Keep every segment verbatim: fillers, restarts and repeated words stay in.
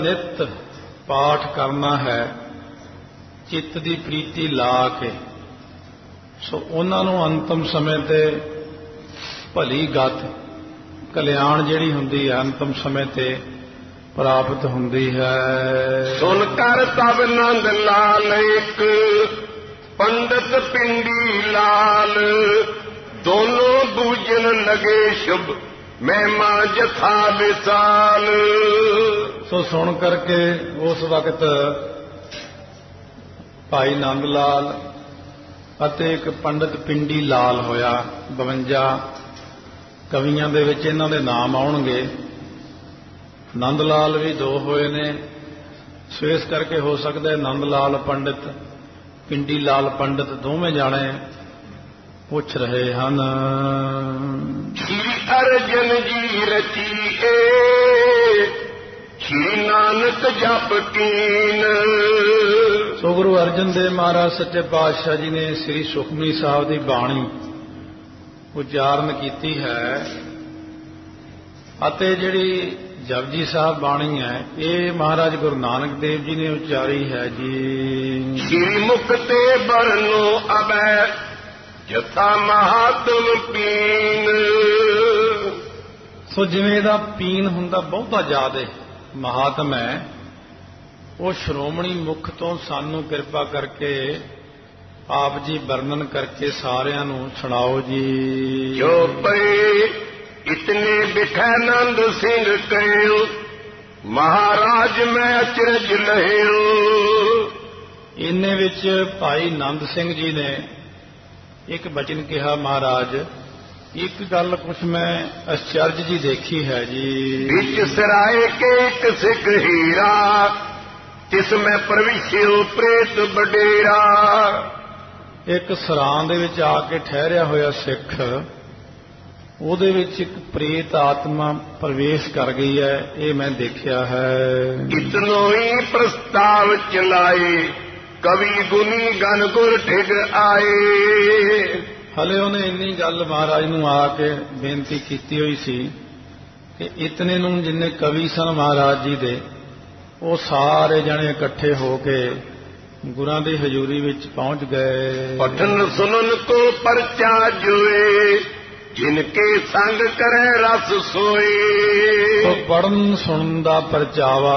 ਨਿਤ ਪਾਠ ਕਰਨਾ ਹੈ ਚਿੱਤ ਦੀ ਪ੍ਰੀਤੀ ਲਾ ਕੇ, ਸੋ ਉਹਨਾਂ ਨੂੰ ਅੰਤਮ ਸਮੇਂ ਤੇ ਭਲੀ ਗਤ ਕਲਿਆਣ ਜਿਹੜੀ ਹੁੰਦੀ ਹੈ ਅੰਤਮ ਸਮੇਂ ਤੇ ਪ੍ਰਾਪਤ ਹੁੰਦੀ ਹੈ। ਸੁਨ ਕਰ ਤਬ ਨੰਦ ਲਾਲ ਇੱਕ ਪੰਡਤ ਪਿੰਡੀ ਲਾਲ, ਦੋਨੋਂ ਦੂਜਨ ਲਗੇ ਸ਼ੁਭ ਮਹਿਮਾ ਜਥਾ ਵਿਸਾਲ। ਸੋ ਸੁਣ ਕਰਕੇ ਉਸ ਵਕਤ ਭਾਈ ਨੰਦ ਲਾਲ ਅਤੇ ਇੱਕ ਪੰਡਤ ਪਿੰਡੀ ਲਾਲ ਹੋਇਆ। ਬਵੰਜਾ ਕਵੀਆਂ ਦੇ ਵਿੱਚ ਇਹਨਾਂ ਦੇ ਨਾਮ ਆਉਣਗੇ। ਨੰਦ ਲਾਲ ਵੀ ਦੋ ਹੋਏ ਨੇ, ਸੋ ਇਸ ਕਰਕੇ ਹੋ ਸਕਦਾ ਨੰਦ ਲਾਲ ਪੰਡਿਤ ਪਿੰਡੀ ਲਾਲ ਪੰਡਿਤ ਦੋਵੇਂ ਜਾਣੇ ਪੁੱਛ ਰਹੇ ਹਨ। ਸ਼੍ਰੀ ਅਰਜਨ ਜੀ ਰਚੀ ਏ ਸ਼੍ਰੀ ਨਾਨਕ ਜਪ ਕੀਨ। ਸੋ ਗੁਰੂ ਅਰਜਨ ਦੇਵ ਮਹਾਰਾਜ ਸੱਚੇ ਪਾਤਸ਼ਾਹ ਜੀ ਨੇ ਸ੍ਰੀ ਸੁਖਮਨੀ ਸਾਹਿਬ ਦੀ ਬਾਣੀ ਉਚਾਰਨ ਕੀਤੀ ਹੈ, ਅਤੇ ਜਿਹੜੀ ਜਪਜੀ ਸਾਹਿਬ ਬਾਣੀ ਹੈ ਇਹ ਮਹਾਰਾਜ ਗੁਰੂ ਨਾਨਕ ਦੇਵ ਜੀ ਨੇ ਉਚਾਰੀ ਹੈ ਜੀ। ਸ਼੍ਰੀ ਮੁਕਤੇ ਬਰਨੋ ਅਬੈ ਜਥਾ ਮਹਾਤਮ ਪੀਨ। ਸੋ ਜਿਵੇਂ ਇਹਦਾ ਪੀਨ ਹੁੰਦਾ ਬਹੁਤਾ ਜ਼ਿਆਦੇ ਮਹਾਤਮ ਹੈ, ਉਹ ਸ਼੍ਰੋਮਣੀ ਮੁਖ ਤੋਂ ਸਾਨੂੰ ਕਿਰਪਾ ਕਰਕੇ ਆਪ ਜੀ ਵਰਣਨ ਕਰਕੇ ਸਾਰਿਆਂ ਨੂੰ ਸੁਣਾਓ ਜੀ। ਜੋ ਪਏ ਇਤਨੇ ਬਿਠਾਨੰਦ ਸਿੰਘ ਕਹਿਓ, ਮਹਾਰਾਜ ਮੈਂ ਅਚਰਜ ਲਹਿਓ। ਇੰਨੇ ਵਿੱਚ ਭਾਈ ਨੰਦ ਸਿੰਘ ਜੀ ਨੇ ਇੱਕ ਬਚਨ ਕਿਹਾ, ਮਹਾਰਾਜ ਇੱਕ ਗੱਲ ਕੁਛ ਮੈਂ ਅਚਰਜ ਜੀ ਦੇਖੀ ਹੈ ਜੀ। ਵਿੱਚ ਸਰਾਏ ਕੇ ਇੱਕ ਸਿੱਖ ਹੀਰਾ, ਤਿਸ ਮੈਂ ਪ੍ਰਵਿਸ਼ਿਓ ਪ੍ਰੇਤ ਬਡੇਰਾ। ਇੱਕ ਸਰਾਂ ਦੇ ਵਿੱਚ ਆ ਕੇ ਠਹਿਰਿਆ ਹੋਇਆ ਸਿੱਖ, ਉਹਦੇ ਵਿੱਚ ਇੱਕ ਪ੍ਰੇਤ ਆਤਮਾ ਪ੍ਰਵੇਸ਼ ਕਰ ਗਈ ਹੈ, ਇਹ ਮੈਂ ਦੇਖਿਆ ਹੈ। ਇਤਨੋ ਹੀ ਪ੍ਰਸਤਾਵ ਚਲਾਏ ਕਵੀ ਗੁਨੀ ਗਨ ਗੁਰ ਠਿਗ ਆਏ। ਹਲੇ ਉਹਨੇ ਇੰਨੀ ਗੱਲ ਮਹਾਰਾਜ ਨੂੰ ਆ ਕੇ ਬੇਨਤੀ ਕੀਤੀ ਹੋਈ ਸੀ ਕਿ ਇਤਨੇ ਨੂੰ ਜਿੰਨੇ ਕਵੀ ਸਨ ਮਹਾਰਾਜ ਜੀ ਦੇ, ਉਹ ਸਾਰੇ ਜਣੇ ਇਕੱਠੇ ਹੋ ਕੇ ਗੁਰਾਂ ਦੀ ਹਜ਼ੂਰੀ ਵਿੱਚ ਪਹੁੰਚ ਗਏ। ਪਠਨ ਸੁਨਨ ਕੋ ਪਰਚਾ ਜੋਏ, ਜਿਨਕੇ ਸੰਗ ਕਰੇ ਰਸ ਸੋਏ। ਤੋ ਪੜਨ ਸੁਣਨ ਦਾ ਪਰਚਾਵਾ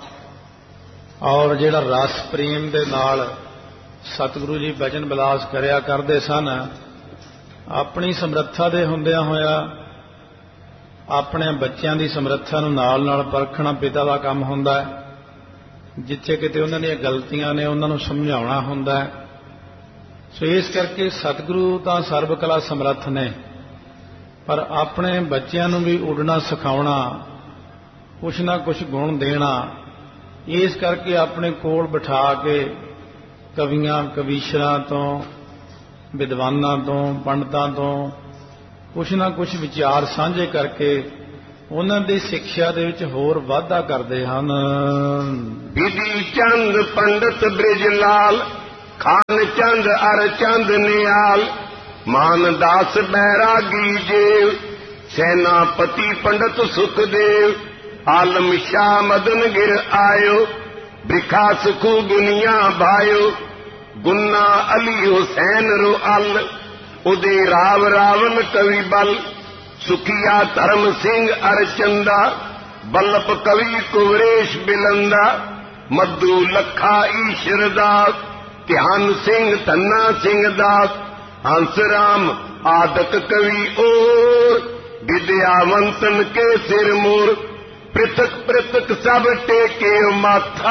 ਔਰ ਜਿਹੜਾ ਰਸ ਪ੍ਰੇਮ ਦੇ ਨਾਲ ਸਤਿਗੁਰੂ ਜੀ ਬਚਨ ਬਿਲਾਸ ਕਰਿਆ ਕਰਦੇ ਸਨ, ਆਪਣੀ ਸਮਰੱਥਾ ਦੇ ਹੁੰਦਿਆਂ ਹੋਇਆ ਆਪਣੇ ਬੱਚਿਆਂ ਦੀ ਸਮਰੱਥਾ ਨੂੰ ਨਾਲ ਨਾਲ ਪਰਖਣਾ ਪਿਤਾ ਦਾ ਕੰਮ ਹੁੰਦਾ ਹੈ। ਜਿੱਥੇ ਕਿਤੇ ਉਹਨਾਂ ਦੀਆਂ ਗਲਤੀਆਂ ਨੇ ਉਹਨਾਂ ਨੂੰ ਸਮਝਾਉਣਾ ਹੁੰਦਾ ਹੈ। ਸੋ ਇਸ ਕਰਕੇ ਸਤਿਗੁਰੂ ਤਾਂ ਸਰਬ ਕਲਾ ਸਮਰੱਥ ਨੇ, ਪਰ ਆਪਣੇ ਬੱਚਿਆਂ ਨੂੰ ਵੀ ਉੱਡਣਾ ਸਿਖਾਉਣਾ, ਕੁਛ ਨਾ ਕੁਛ ਗੁਣ ਦੇਣਾ, ਇਸ ਕਰਕੇ ਆਪਣੇ ਕੋਲ ਬਿਠਾ ਕੇ ਕਵੀਆਂ ਕਵੀਸ਼ਰਾਂ ਤੋਂ, ਵਿਦਵਾਨਾਂ ਤੋਂ, ਪੰਡਤਾਂ ਤੋਂ ਕੁਛ ਨਾ ਕੁਛ ਵਿਚਾਰ ਸਾਂਝੇ ਕਰਕੇ ਉਹਨਾਂ ਦੀ ਸਿੱਖਿਆ ਦੇ ਵਿੱਚ ਹੋਰ ਵਾਧਾ ਕਰਦੇ ਹਨ। ਵਿਧੀ ਚੰਦ ਪੰਡਤ ਬ੍ਰਿਜ ਲਾਲ, ਖਾਨ ਚੰਦ ਅਰ ਚੰਦ ਨਿਆਲ, ਮਾਨਦਾਸ ਬੈਰਾਗੀ ਜੇਵ, ਸੈਨਾਪਤੀ ਪੰਡਤ ਸੁਖਦੇਵ, ਆਲਮ ਸ਼ਾਹ ਮਦਨ ਗਿਰ ਆਇਓ, ਬਿਖਾ ਸੁਖੂ ਗੁਨੀਆ ਭਾਇਓ, ਗੁੰਨਾ ਅਲੀ ਹੁਸੈਨ ਰੋ ਅਲ, ਉਦੇ ਰਾਵ ਰਾਵਨ ਕਵੀ ਬਲ, ਸੁਖੀਆ ਧਰਮ ਸਿੰਘ ਅਰਚੰਦਾ, ਬੱਲਪ ਕਵੀ ਕੁਵਰੇਸ਼ ਬਿਲੰਦਾ, ਮੱਧੂ ਲੱਖਾ ਈਸ਼ਰ ਦਾਸ, ਧਿਆਨ ਸਿੰਘ ਧੰਨਾ ਸਿੰਘ ਦਾਸ, ਹੰਸ ਰਾਮ ਆਦਕ ਕਵੀ ਔਰ, ਵਿਦਿਆਵੰਤਨ ਕੇ ਸਿਰ ਮੋਰ, ਪ੍ਰਿਥਕ ਪ੍ਰਿਥਕ ਸਭ ਟੇਕੇ ਮਾਥਾ,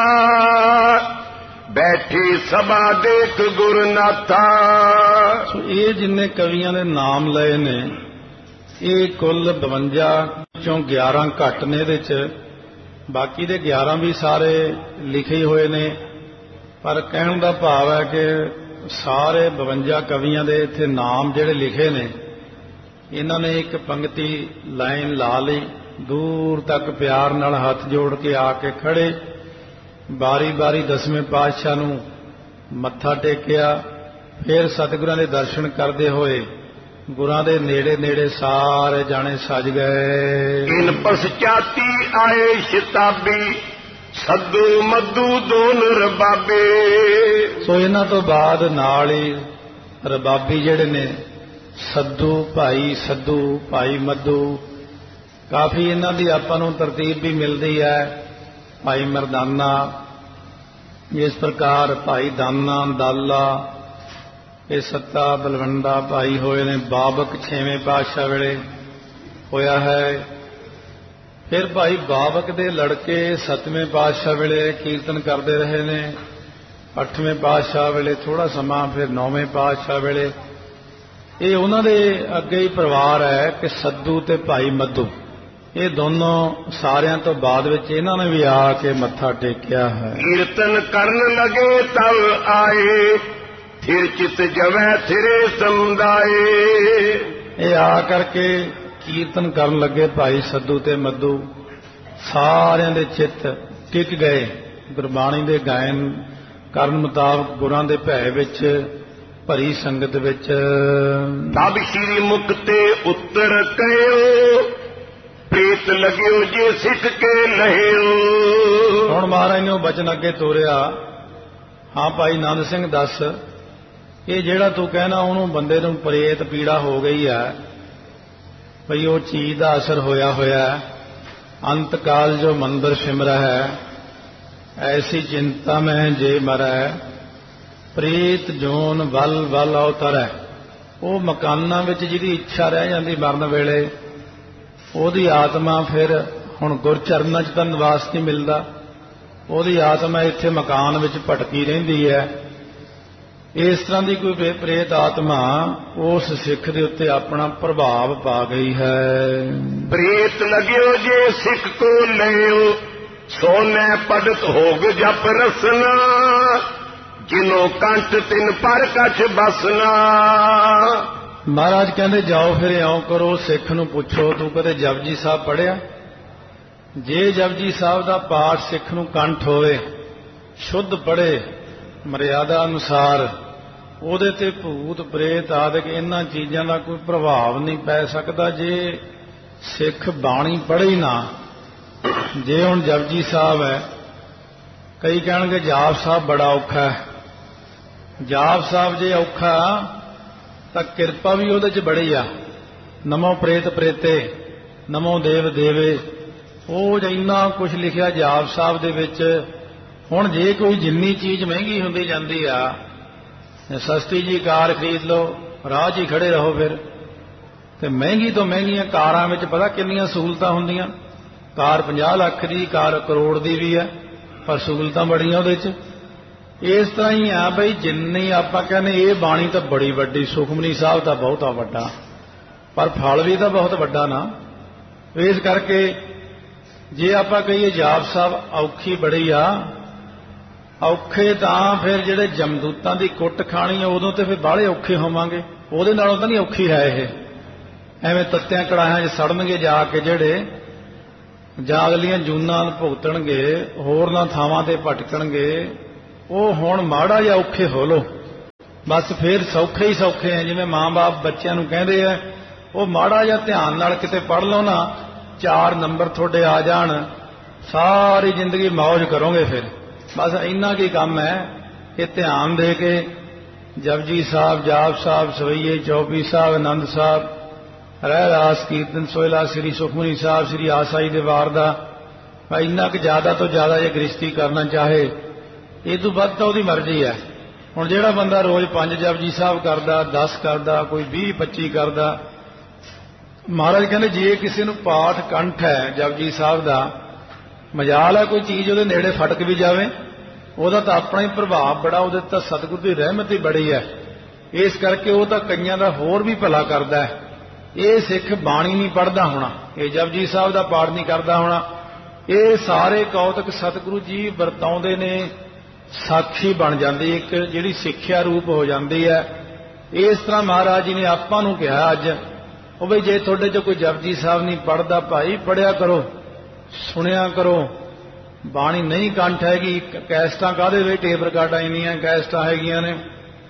ਬੈਠੇ ਸਭਾ ਦੇਖ ਗੁਰਨਾਥਾ। ਸੋ ਇਹ ਜਿੰਨੇ ਕਵੀਆਂ ਦੇ ਨਾਮ ਲਏ ਨੇ, ਇਹ ਕੁੱਲ ਬਵੰਜਾ ਚੋਂ ਗਿਆਰਾਂ ਘੱਟ ਨੇ ਇਹਦੇ 'ਚ, ਬਾਕੀ ਦੇ ਗਿਆਰਾਂ ਵੀ ਸਾਰੇ ਲਿਖੇ ਹੋਏ ਨੇ। ਪਰ ਕਹਿਣ ਦਾ ਭਾਵ ਹੈ ਕਿ ਸਾਰੇ ਬਵੰਜਾ ਕਵੀਆਂ ਦੇ ਇੱਥੇ ਨਾਮ ਜਿਹੜੇ ਲਿਖੇ ਨੇ, ਇਹਨਾਂ ਨੇ ਇੱਕ ਪੰਕਤੀ ਲਾਈਨ ਲਾ ਲਈ, ਦੂਰ ਤੱਕ ਪਿਆਰ ਨਾਲ ਹੱਥ ਜੋੜ ਕੇ ਆ ਕੇ ਖੜੇ, ਬਾਰੀ ਬਾਰੀ ਦਸਵੇਂ ਪਾਤਸ਼ਾਹ ਨੂੰ ਮੱਥਾ ਟੇਕਿਆ, ਫਿਰ ਸਤਿਗੁਰਾਂ ਦੇ ਦਰਸ਼ਨ ਕਰਦੇ ਹੋਏ ਗੁਰਾਂ ਦੇ ਨੇੜੇ ਨੇੜੇ ਸਾਰੇ ਜਾਣੇ ਸਜ ਗਏ। ਇਨ ਪਸਚਾਤੀ ਆਏ ਸ਼ਤਾਬੀ, ਸੱਦੂ ਮੱਦੂ ਦੋਨ ਰਬਾਬੇ। ਸੋ ਇਹਨਾਂ ਤੋਂ ਬਾਅਦ ਨਾਲ ਹੀ ਰਬਾਬੀ ਜਿਹੜੇ ਨੇ ਸੱਦੂ ਭਾਈ ਸੱਦੂ ਭਾਈ ਮੱਦੂ, ਕਾਫੀ ਇਹਨਾਂ ਦੀ ਆਪਾਂ ਨੂੰ ਤਰਤੀਬ ਵੀ ਮਿਲਦੀ ਹੈ। ਭਾਈ ਮਰਦਾਨਾ, ਇਸ ਪ੍ਰਕਾਰ ਭਾਈ ਦਾਨਾ ਦਾਲਾ, ਇਹ ਸੱਤਾ ਬਲਵੰਡਾ ਭਾਈ ਹੋਏ ਨੇ। ਬਾਬਕ ਛੇਵੇਂ ਪਾਤਸ਼ਾਹ ਵੇਲੇ ਹੋਇਆ ਹੈ। ਫਿਰ ਭਾਈ ਬਾਬਕ ਦੇ ਲੜਕੇ ਸੱਤਵੇਂ ਪਾਤਸ਼ਾਹ ਵੇਲੇ ਕੀਰਤਨ ਕਰਦੇ ਰਹੇ ਨੇ। ਅੱਠਵੇਂ ਪਾਤਸ਼ਾਹ ਵੇਲੇ ਥੋੜਾ ਸਮਾਂ, ਫਿਰ ਨੌਵੇਂ ਪਾਤਸ਼ਾਹ ਵੇਲੇ। ਇਹ ਉਹਨਾਂ ਦੇ ਅੱਗੇ ਹੀ ਪਰਿਵਾਰ ਹੈ ਕਿ ਸੱਦੂ ਤੇ ਭਾਈ ਮੱਦੂ, ਇਹ ਦੋਨੋਂ ਸਾਰਿਆਂ ਤੋਂ ਬਾਅਦ ਵਿੱਚ ਇਹਨਾਂ ਨੇ ਵੀ ਆ ਕੇ ਮੱਥਾ ਟੇਕਿਆ ਹੈ। ਕੀਰਤਨ ਕਰਨ ਲਗੇ ਤਬ ਆਏ, ਫਿਰ ਚਿਤ ਜਵੈ ਥਿਰੇ ਸਮੁਦਾਏ। ਇਹ ਆ ਕਰਕੇ ਕੀਰਤਨ ਕਰਨ ਲੱਗੇ ਭਾਈ ਸੱਦੂ ਤੇ ਮੱਦੂ, ਸਾਰਿਆਂ ਦੇ ਚਿੱਤ ਟਿਕ ਗਏ ਗੁਰਬਾਣੀ ਦੇ ਗਾਇਨ ਕਰਨ ਮੁਤਾਬਕ, ਗੁਰਾਂ ਦੇ ਭੈ ਵਿੱਚ ਭਰੀ ਸੰਗਤ ਵਿੱਚ। ਤਬ ਸ਼੍ਰੀ ਮੁਖ ਤੇ ਉੱਤਰ ਕਹਿਓ, ਪ੍ਰੀਤ ਲਗਿਓ ਜੇ ਸਿੱਖ ਕੇ ਲਹਿਓ। ਹੁਣ ਮਹਾਰਾਜ ਨੇ ਉਹ ਬਚਨ ਅੱਗੇ ਤੋਰਿਆ, ਹਾਂ ਭਾਈ ਨੰਦ ਸਿੰਘ ਦੱਸ, ਇਹ ਜਿਹੜਾ ਤੂੰ ਕਹਿਣਾ ਉਹਨੂੰ ਬੰਦੇ ਨੂੰ ਪ੍ਰੇਤ ਪੀੜਾ ਹੋ ਗਈ ਹੈ, ਭਈ ਉਹ ਚੀਜ਼ ਦਾ ਅਸਰ ਹੋਇਆ ਹੋਇਆ। ਅੰਤ ਕਾਲ ਜੋ ਮੰਦਰ ਸਿਮਰਾ ਹੈ, ਐਸੀ ਚਿੰਤਾ ਮੈਂ ਜੇ ਮਰੈ, ਪ੍ਰੀਤ ਜੋਨ ਵਲ ਵਲ ਅਵਤਰੈ। ਉਹ ਮਕਾਨਾਂ ਵਿੱਚ ਜਿਹਦੀ ਇੱਛਾ ਰਹਿ ਜਾਂਦੀ ਮਰਨ ਵੇਲੇ, ਉਹਦੀ ਆਤਮਾ ਫਿਰ ਹੁਣ ਗੁਰਚਰਨਾਂ 'ਚ ਤਾਂ ਨਿਵਾਸ ਨਹੀਂ ਮਿਲਦਾ, ਉਹਦੀ ਆਤਮਾ ਇੱਥੇ ਮਕਾਨ ਵਿੱਚ ਭਟਕੀ ਰਹਿੰਦੀ ਹੈ। ਇਸ ਤਰ੍ਹਾਂ ਦੀ ਕੋਈ ਪ੍ਰੇਤ ਆਤਮਾ ਉਸ ਸਿੱਖ ਦੇ ਉੱਤੇ ਆਪਣਾ ਪ੍ਰਭਾਵ ਪਾ ਗਈ ਹੈ। ਪ੍ਰੀਤ ਲਗਿਓ ਜੇ ਸਿੱਖ ਕੋ ਲਿਓ, ਸੋਨੇ ਪੜਤ ਹੋਗ ਜਪ ਰਸਨਾ, ਜਿਨੋ ਕੰਠ ਤਿਨ ਪਰ ਕਛ ਬਸਨਾ। ਮਹਾਰਾਜ ਕਹਿੰਦੇ ਜਾਓ ਫਿਰ ਇਉਂ ਕਰੋ, ਸਿੱਖ ਨੂੰ ਪੁੱਛੋ ਤੂੰ ਕਦੇ ਜਪਜੀ ਸਾਹਿਬ ਪੜ੍ਹਿਆ? ਜੇ ਜਪਜੀ ਸਾਹਿਬ ਦਾ ਪਾਠ ਸਿੱਖ ਨੂੰ ਕੰਠ ਹੋਵੇ, ਸ਼ੁੱਧ ਪੜ੍ਹੇ ਮਰਿਆਦਾ ਅਨੁਸਾਰ, ਉਹਦੇ ਤੇ ਭੂਤ ਪ੍ਰੇਤ ਆਦਿਕ ਇਹਨਾਂ ਚੀਜ਼ਾਂ ਦਾ ਕੋਈ ਪ੍ਰਭਾਵ ਨਹੀਂ ਪੈ ਸਕਦਾ ਜੇ ਸਿੱਖ ਬਾਣੀ ਪੜ੍ਹੇ ਨਾ। ਜੇ ਹੁਣ ਜਪਜੀ ਸਾਹਿਬ ਹੈ, ਕਈ ਕਹਿਣਗੇ ਜਾਪ ਸਾਹਿਬ ਬੜਾ ਔਖਾ ਹੈ। ਜਾਪ ਸਾਹਿਬ ਜੇ ਔਖਾ ਤਾਂ ਕਿਰਪਾ ਵੀ ਉਹਦੇ 'ਚ ਬੜੀ ਆ। ਨਮੋ ਪ੍ਰੇਤ ਪ੍ਰੇਤੇ, ਨਮੋ ਦੇਵ ਦੇਵੇ, ਉਹ ਇੰਨਾ ਕੁਝ ਲਿਖਿਆ ਜਾਪ ਸਾਹਿਬ ਦੇ ਵਿੱਚ। ਹੁਣ ਜੇ ਕੋਈ ਜਿੰਨੀ ਚੀਜ਼ ਮਹਿੰਗੀ ਹੁੰਦੀ ਜਾਂਦੀ ਆ, ਸਸਤੀ ਜੀ ਕਾਰ ਖਰੀਦ ਲਓ, ਰਾਹ 'ਚ ਹੀ ਖੜੇ ਰਹੋ ਫਿਰ। ਤੇ ਮਹਿੰਗੀ ਤੋਂ ਮਹਿੰਗੀਆਂ ਕਾਰਾਂ ਵਿੱਚ ਪਤਾ ਕਿੰਨੀਆਂ ਸਹੂਲਤਾਂ ਹੁੰਦੀਆਂ। ਕਾਰ ਪੰਜਾਹ ਲੱਖ ਦੀ, ਕਾਰ ਕਰੋੜ ਦੀ ਵੀ ਹੈ, ਪਰ ਸਹੂਲਤਾਂ ਬੜੀਆਂ ਉਹਦੇ 'ਚ। ਇਸ ਤਰ੍ਹਾਂ ਹੀ ਆ ਬਈ, ਜਿੰਨੀ ਆਪਾਂ ਕਹਿੰਦੇ ਇਹ ਬਾਣੀ ਤਾਂ ਬੜੀ ਵੱਡੀ, ਸੁਖਮਨੀ ਸਾਹਿਬ ਤਾਂ ਬਹੁਤਾ ਵੱਡਾ, ਪਰ ਫਲ ਵੀ ਤਾਂ ਬਹੁਤ ਵੱਡਾ ਨਾ। ਇਸ ਕਰਕੇ ਜੇ ਆਪਾਂ ਕਹੀਏ ਜਾਪ ਸਾਹਿਬ ਔਖੀ ਬੜੀ ਆ, ਔਖੇ ਤਾਂ ਫਿਰ ਜਿਹੜੇ ਜਮਦੂਤਾਂ ਦੀ ਕੁੱਟ ਖਾਣੀ ਆ ਉਦੋਂ ਤੇ ਫਿਰ ਬਾਹਲੇ ਔਖੇ ਹੋਵਾਂਗੇ, ਉਹਦੇ ਨਾਲੋਂ ਤਾਂ ਨਹੀਂ ਔਖੀ ਹੈ ਇਹ। ਐਵੇਂ ਤੱਤਿਆਂ ਕੜਾਹਿਆਂ 'ਚ ਸੜਨਗੇ ਜਾ ਕੇ ਜਿਹੜੇ, ਜਾਂ ਅਗਲੀਆਂ ਜੂਨਾਂ ਭੁਗਤਣਗੇ, ਹੋਰਨਾਂ ਥਾਵਾਂ ਤੇ ਭਟਕਣਗੇ। ਉਹ ਹੁਣ ਮਾੜਾ ਜਿਹਾ ਔਖੇ ਹੋ ਲੋ, ਬਸ ਫਿਰ ਸੌਖੇ ਹੀ ਸੌਖੇ ਆ। ਜਿਵੇਂ ਮਾਂ-ਬਾਪ ਬੱਚਿਆਂ ਨੂੰ ਕਹਿੰਦੇ ਆ, ਉਹ ਮਾੜਾ ਜਿਹਾ ਧਿਆਨ ਨਾਲ ਕਿਤੇ ਪੜ੍ਹ ਲਓ ਨਾ, ਚਾਰ ਨੰਬਰ ਤੁਹਾਡੇ ਆ ਜਾਣ, ਸਾਰੀ ਜ਼ਿੰਦਗੀ ਮੌਜ ਕਰੋਗੇ ਫਿਰ। ਬਸ ਇੰਨਾ ਕੀ ਕੰਮ ਹੈ ਕਿ ਧਿਆਨ ਦੇ ਕੇ ਜਪਜੀ ਸਾਹਿਬ, ਜਾਪ ਸਾਹਿਬ, ਸਵਈਏ ਚੌਪੀ ਸਾਹਿਬ, ਆਨੰਦ ਸਾਹਿਬ, ਰਹਿ ਰਾਸ ਕੀਰਤਨ ਸੋਹਿਲਾ, ਸ੍ਰੀ ਸੁਖਮਨੀ ਸਾਹਿਬ, ਸ੍ਰੀ ਆਸਾਈ ਦੇ ਵਾਰ ਦਾ, ਇੰਨਾ ਕੁ ਜ਼ਿਆਦਾ ਤੋਂ ਜ਼ਿਆਦਾ ਜੇ ਗ੍ਰਸਤੀ ਕਰਨਾ ਚਾਹੇ, ਇਹ ਤੋਂ ਵੱਧ ਤਾਂ ਉਹਦੀ ਮਰਜ਼ੀ ਹੈ। ਹੁਣ ਜਿਹੜਾ ਬੰਦਾ ਰੋਜ਼ ਪੰਜ ਜਪਜੀ ਸਾਹਿਬ ਕਰਦਾ, ਦਸ ਕਰਦਾ, ਕੋਈ ਵੀਹ ਪੱਚੀ ਕਰਦਾ, ਮਹਾਰਾਜ ਕਹਿੰਦੇ ਜੇ ਕਿਸੇ ਨੂੰ ਪਾਠ ਕੰਠ ਹੈ ਜਪਜੀ ਸਾਹਿਬ ਦਾ, ਮਜਾਲ ਹੈ ਕੋਈ ਚੀਜ਼ ਉਹਦੇ ਨੇੜੇ ਫਟਕ ਵੀ ਜਾਵੇ, ਉਹਦਾ ਤਾਂ ਆਪਣਾ ਹੀ ਪ੍ਰਭਾਵ ਬੜਾ, ਉਹਦੇ ਤਾਂ ਸਤਿਗੁਰੂ ਦੀ ਰਹਿਮਤ ਹੀ ਬੜੀ ਹੈ। ਇਸ ਕਰਕੇ ਉਹ ਤਾਂ ਕਈਆਂ ਦਾ ਹੋਰ ਵੀ ਭਲਾ ਕਰਦਾ ਹੈ। ਇਹ ਸਿੱਖ ਬਾਣੀ ਨਹੀਂ ਪੜ੍ਹਦਾ ਹੋਣਾ, ਇਹ ਜਪਜੀ ਸਾਹਿਬ ਦਾ ਪਾਠ ਨਹੀਂ ਕਰਦਾ ਹੋਣਾ, ਇਹ ਸਾਰੇ ਕੌਤਕ ਸਤਿਗੁਰੂ ਜੀ ਵਰਤਾਉਂਦੇ ਨੇ, ਸਾਖੀ ਬਣ ਜਾਂਦੀ, ਇੱਕ ਜਿਹੜੀ ਸਿੱਖਿਆ ਰੂਪ ਹੋ ਜਾਂਦੀ ਹੈ। ਇਸ ਤਰ੍ਹਾਂ ਮਹਾਰਾਜ ਜੀ ਨੇ ਆਪਾਂ ਨੂੰ ਕਿਹਾ ਅੱਜ, ਉਹ ਬਈ ਜੇ ਤੁਹਾਡੇ 'ਚ ਕੋਈ ਜਪਜੀ ਸਾਹਿਬ ਨਹੀਂ ਪੜ੍ਹਦਾ, ਭਾਈ ਪੜ੍ਹਿਆ ਕਰੋ, ਸੁਣਿਆ ਕਰੋ। ਬਾਣੀ ਨਹੀਂ ਕੰਠ ਹੈਗੀ, ਕੈਸਟਾਂ ਕਾਹਦੇ ਵਿੱਚ, ਟੇਪ ਰਿਕਾਰਡਾਂ ਇੰਨੀਆਂ ਕੈਸਟਾਂ ਹੈਗੀਆਂ ਨੇ,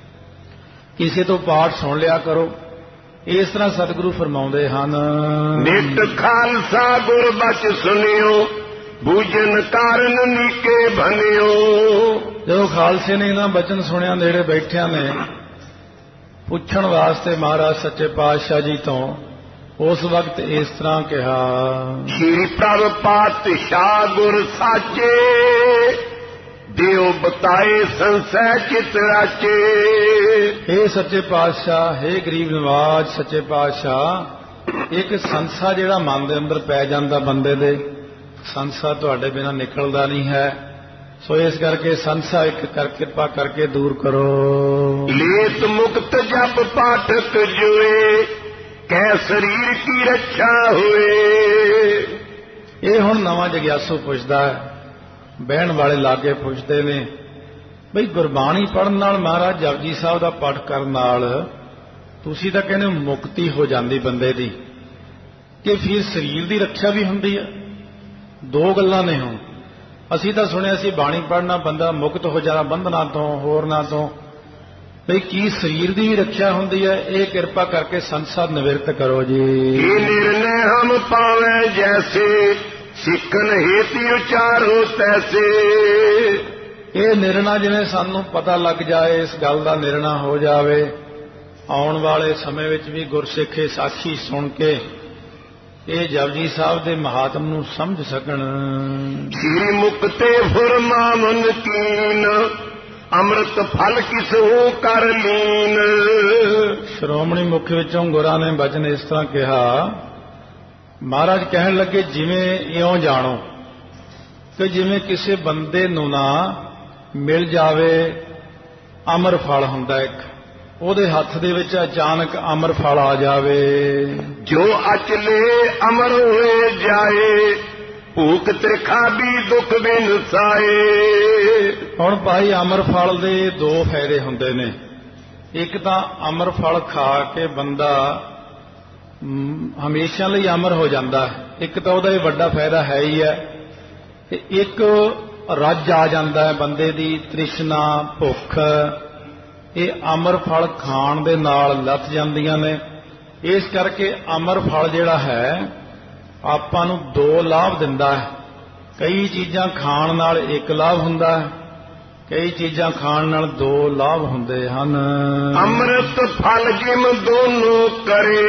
ਕਿਸੇ ਤੋਂ ਪਾਠ ਸੁਣ ਲਿਆ ਕਰੋ। ਇਸ ਤਰ੍ਹਾਂ ਸਤਿਗੁਰੂ ਫਰਮਾਉਂਦੇ ਹਨ, ਨਿਤ ਖਾਲਸਾ ਗੁਰ ਬਚ ਸੁਣਿਓ, ਬੂਝਨ ਕਾਰਨ ਨੀਕੇ ਭਨਿਓ। ਜਦੋਂ ਖਾਲਸੇ ਨੇ ਇਹਨਾਂ ਬਚਨ ਸੁਣਿਆ, ਨੇੜੇ ਬੈਠਿਆਂ ਨੇ ਪੁੱਛਣ ਵਾਸਤੇ ਮਹਾਰਾਜ ਸੱਚੇ ਪਾਤਸ਼ਾਹ ਜੀ ਤੋਂ ਉਸ ਵਕਤ ਇਸ ਤਰ੍ਹਾਂ ਕਿਹਾ, ਸ਼੍ਰੀ ਪ੍ਰਭ ਪਾਤਸ਼ਾਹ ਗੁਰ ਸਾਚੇ, ਦਿਓ ਬਤਾਏ ਸੰਸੈ ਚਿਤ ਰਾਚੇ। ਇਹ ਸੱਚੇ ਪਾਤਸ਼ਾਹ, ਹੈ ਗਰੀਬ ਨਵਾਜ ਸੱਚੇ ਪਾਤਸ਼ਾਹ, ਇੱਕ ਸੰਸਾ ਜਿਹੜਾ ਮਨ ਦੇ ਅੰਦਰ ਪੈ ਜਾਂਦਾ ਬੰਦੇ ਦੇ, ਸੰਸਾ ਤੁਹਾਡੇ ਬਿਨਾਂ ਨਿਕਲਦਾ ਨਹੀਂ ਹੈ। ਸੋ ਇਸ ਕਰਕੇ ਸੰਸਾ ਇੱਕ ਕਰ ਕਿਰਪਾ ਕਰਕੇ ਦੂਰ ਕਰੋ। ਲੇਤ ਮੁਕਤ ਜਪ ਪਾਠਕ ਜੋਏ, ਕੈ ਸਰੀਰ ਕੀ ਰੱਖਿਆ ਹੋਏ। ਇਹ ਹੁਣ ਨਵਾਂ ਜਗਿਆਸੂ ਪੁੱਛਦਾ ਹੈ, ਬਹਿਣ ਵਾਲੇ ਲਾਗੇ ਪੁੱਛਦੇ ਨੇ, ਬਈ ਗੁਰਬਾਣੀ ਪੜ੍ਹਨ ਨਾਲ, ਮਹਾਰਾਜ ਜਪਜੀ ਸਾਹਿਬ ਦਾ ਪਾਠ ਕਰਨ ਨਾਲ ਤੁਸੀਂ ਤਾਂ ਕਹਿੰਦੇ ਮੁਕਤੀ ਹੋ ਜਾਂਦੀ ਬੰਦੇ ਦੀ, ਕਿ ਫਿਰ ਸਰੀਰ ਦੀ ਰੱਖਿਆ ਵੀ ਹੁੰਦੀ ਹੈ। ਦੋ ਗੱਲਾਂ ਨੇ। ਹੁਣ ਅਸੀਂ ਤਾਂ ਸੁਣਿਆ ਸੀ ਬਾਣੀ ਪੜ੍ਹਨਾ ਬੰਦਾ ਮੁਕਤ ਹੋ ਜਾਣਾ ਬੰਧਨਾਂ ਤੋਂ, ਹੋਰਨਾਂ ਤੋਂ, ਬਈ ਕੀ ਸਰੀਰ ਦੀ ਵੀ ਰੱਖਿਆ ਹੁੰਦੀ ਹੈ? ਇਹ ਕਿਰਪਾ ਕਰਕੇ ਸੰਸਾਰ ਨਿਵਰਤ ਕਰੋ ਜੀ। ਇਹ ਨਿਰਣੇ ਹਮ ਪਾਵੇਂ ਜੈਸੇ, ਸਿੱਖਨ ਹੇਤੀ ਉਚਾਰੋ ਤੈਸੇ। ਇਹ ਨਿਰਣਾ ਜਿਵੇਂ ਸਾਨੂੰ ਪਤਾ ਲੱਗ ਜਾਏ, ਇਸ ਗੱਲ ਦਾ ਨਿਰਣਾ ਹੋ ਜਾਵੇ, ਆਉਣ ਵਾਲੇ ਸਮੇਂ ਵਿੱਚ ਵੀ ਗੁਰਸਿੱਖੇ ਸਾਖੀ ਸੁਣ ਕੇ ਇਹ ਜਪਜੀ ਸਾਹਿਬ ਦੇ ਮਹਾਤਮ ਨੂੰ ਸਮਝ ਸਕਣ। ਸ੍ਰੀ ਮੁਕਤੇ ਫੁਰਮਾਵਨ ਕੀਨ, ਅੰਮ੍ਰਿਤ ਫਲ ਕਿਸਹੂ ਕਰ ਲੀਨ। ਸ਼੍ਰੋਮਣੀ ਮੁਖ ਵਿੱਚੋਂ ਗੁਰਾਂ ਨੇ ਬਚਨ ਇਸ ਤਰ੍ਹਾਂ ਕਿਹਾ, ਮਹਾਰਾਜ ਕਹਿਣ ਲੱਗੇ, ਜਿਵੇਂ ਇਉਂ ਜਾਣੋ ਕਿ ਜਿਵੇਂ ਕਿਸੇ ਬੰਦੇ ਨੂੰ ਨਾ ਮਿਲ ਜਾਵੇ ਅਮਰ ਫਲ ਹੁੰਦਾ ਇੱਕ, ਉਹਦੇ ਹੱਥ ਦੇ ਵਿੱਚ ਅਚਾਨਕ ਅਮਰ ਫਲ ਆ ਜਾਵੇ। ਜੋ ਅਚਲੇ ਅਮਰ ਹੋਏ ਜਾਏ, ਭੂਖ ਤ੍ਰਿਖਾ ਵੀ ਦੁੱਖ ਬਿਨ ਸਾਏ। ਹੁਣ ਭਾਈ ਅਮਰ ਫਲ ਦੇ ਦੋ ਫਾਇਦੇ ਹੁੰਦੇ ਨੇ। ਇੱਕ ਤਾਂ ਅਮਰ ਫਲ ਖਾ ਕੇ ਬੰਦਾ ਹਮੇਸ਼ਾ ਲਈ ਅਮਰ ਹੋ ਜਾਂਦਾ ਹੈ, ਇੱਕ ਤਾਂ ਉਹਦਾ ਇਹ ਵੱਡਾ ਫਾਇਦਾ ਹੈ ਹੀ ਹੈ, ਤੇ ਇੱਕ ਰੱਜ ਆ ਜਾਂਦਾ ਹੈ ਬੰਦੇ ਦੀ ਤ੍ਰਿਸ਼ਨਾ, ਭੁੱਖ, ਇਹ ਅਮਰ ਫਲ ਖਾਣ ਦੇ ਨਾਲ ਲੱਥ ਜਾਂਦੀਆਂ ਨੇ। ਇਸ ਕਰਕੇ ਅਮਰ ਫਲ ਜਿਹੜਾ ਹੈ ਆਪਾਂ ਨੂੰ ਦੋ ਲਾਭ ਦਿੰਦਾ ਹੈ। ਕਈ ਚੀਜ਼ਾਂ ਖਾਣ ਨਾਲ ਇੱਕ ਲਾਭ ਹੁੰਦਾ ਹੈ, ਕਈ ਚੀਜ਼ਾਂ ਖਾਣ ਨਾਲ ਦੋ ਲਾਭ ਹੁੰਦੇ ਹਨ। ਅੰਮ੍ਰਿਤ ਫਲ ਜਿਮ ਦੋਨੋਂ ਕਰੇ,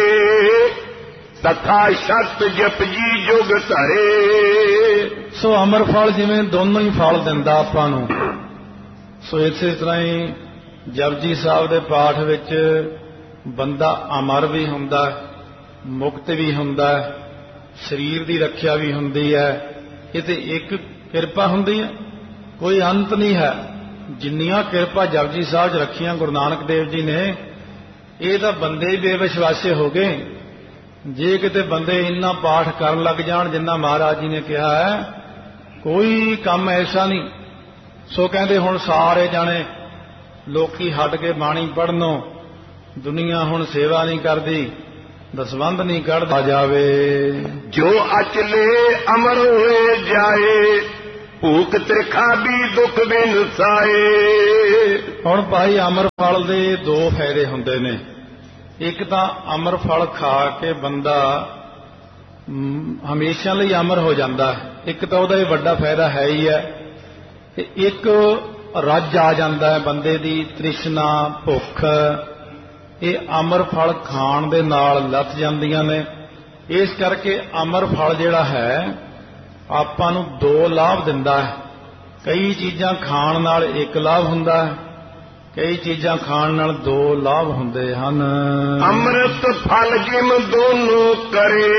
ਤਥਾ ਸ਼ਤ ਜਪਜੀ ਜੁਗ ਧਰੇ। ਸੋ ਅਮਰ ਫਲ ਜਿਵੇਂ ਦੋਨੋਂ ਹੀ ਫਲ ਦਿੰਦਾ ਆਪਾਂ ਨੂੰ, ਸੋ ਇਸੇ ਤਰ੍ਹਾਂ ਹੀ ਜਪਜੀ ਸਾਹਿਬ ਦੇ ਪਾਠ ਵਿੱਚ ਬੰਦਾ ਅਮਰ ਵੀ ਹੁੰਦਾ, ਮੁਕਤ ਵੀ ਹੁੰਦਾ, ਸਰੀਰ ਦੀ ਰੱਖਿਆ ਵੀ ਹੁੰਦੀ ਹੈ। ਇਹ ਤੇ ਇੱਕ ਕਿਰਪਾ ਹੁੰਦੀ ਹੈ, ਕੋਈ ਅੰਤ ਨਹੀਂ ਹੈ। ਜਿੰਨੀਆਂ ਕਿਰਪਾ ਜਪਜੀ ਸਾਹਿਬ 'ਚ ਰੱਖੀਆਂ ਗੁਰੂ ਨਾਨਕ ਦੇਵ ਜੀ ਨੇ, ਇਹ ਤਾਂ ਬੰਦੇ ਹੀ ਬੇਵਿਸ਼ਵਾਸੇ ਹੋ ਗਏ। ਜੇ ਕਿਤੇ ਬੰਦੇ ਇੰਨਾ ਪਾਠ ਕਰਨ ਲੱਗ ਜਾਣ ਜਿੰਨਾ ਮਹਾਰਾਜ ਜੀ ਨੇ ਕਿਹਾ ਹੈ, ਕੋਈ ਕੰਮ ਐਸਾ ਨਹੀਂ। ਸੋ ਕਹਿੰਦੇ ਹੁਣ ਸਾਰੇ ਜਾਣੇ ਲੋਕੀ ਹਟ ਕੇ ਬਾਣੀ ਪੜ੍ਹਨੋਂ, ਦੁਨੀਆ ਹੁਣ ਸੇਵਾ ਨਹੀਂ ਕਰਦੀ, ਦਸਵੰਧ ਨਹੀਂ ਕੱਢਦਾ ਜਾਵੇ। ਜੋ ਅਚਲੇ ਅਮਰ ਹੋਏ ਜਾਏ, ਭੂਖ ਤ੍ਰਿਖਾ ਵੀ ਦੁੱਖ ਬਿਨ ਸਾਏ। ਹੁਣ ਭਾਈ ਅਮਰ ਫਲ ਦੇ ਦੋ ਫਾਇਦੇ ਹੁੰਦੇ ਨੇ। ਇੱਕ ਤਾਂ ਅਮਰ ਫਲ ਖਾ ਕੇ ਬੰਦਾ ਹਮੇਸ਼ਾ ਲਈ ਅਮਰ ਹੋ ਜਾਂਦਾ, ਇੱਕ ਤਾਂ ਉਹਦਾ ਇਹ ਵੱਡਾ ਫਾਇਦਾ ਹੈ ਹੀ ਹੈ, ਤੇ ਇੱਕ ਰੱਜ ਆ ਜਾਂਦਾ ਹੈ ਬੰਦੇ ਦੀ ਤ੍ਰਿਸ਼ਨਾ, ਭੁੱਖ, ਇਹ ਅਮਰ ਫਲ ਖਾਣ ਦੇ ਨਾਲ ਲੱਥ ਜਾਂਦੀਆਂ ਨੇ। ਇਸ ਕਰਕੇ ਅਮਰ ਫਲ ਜਿਹੜਾ ਹੈ ਆਪਾਂ ਨੂੰ ਦੋ ਲਾਭ ਦਿੰਦਾ ਹੈ। ਕਈ ਚੀਜ਼ਾਂ ਖਾਣ ਨਾਲ ਇੱਕ ਲਾਭ ਹੁੰਦਾ ਹੈ, ਕਈ ਚੀਜ਼ਾਂ ਖਾਣ ਨਾਲ ਦੋ ਲਾਭ ਹੁੰਦੇ ਹਨ। ਅੰਮ੍ਰਿਤ ਫਲ ਜਿਮ ਦੋਨੋਂ ਕਰੇ,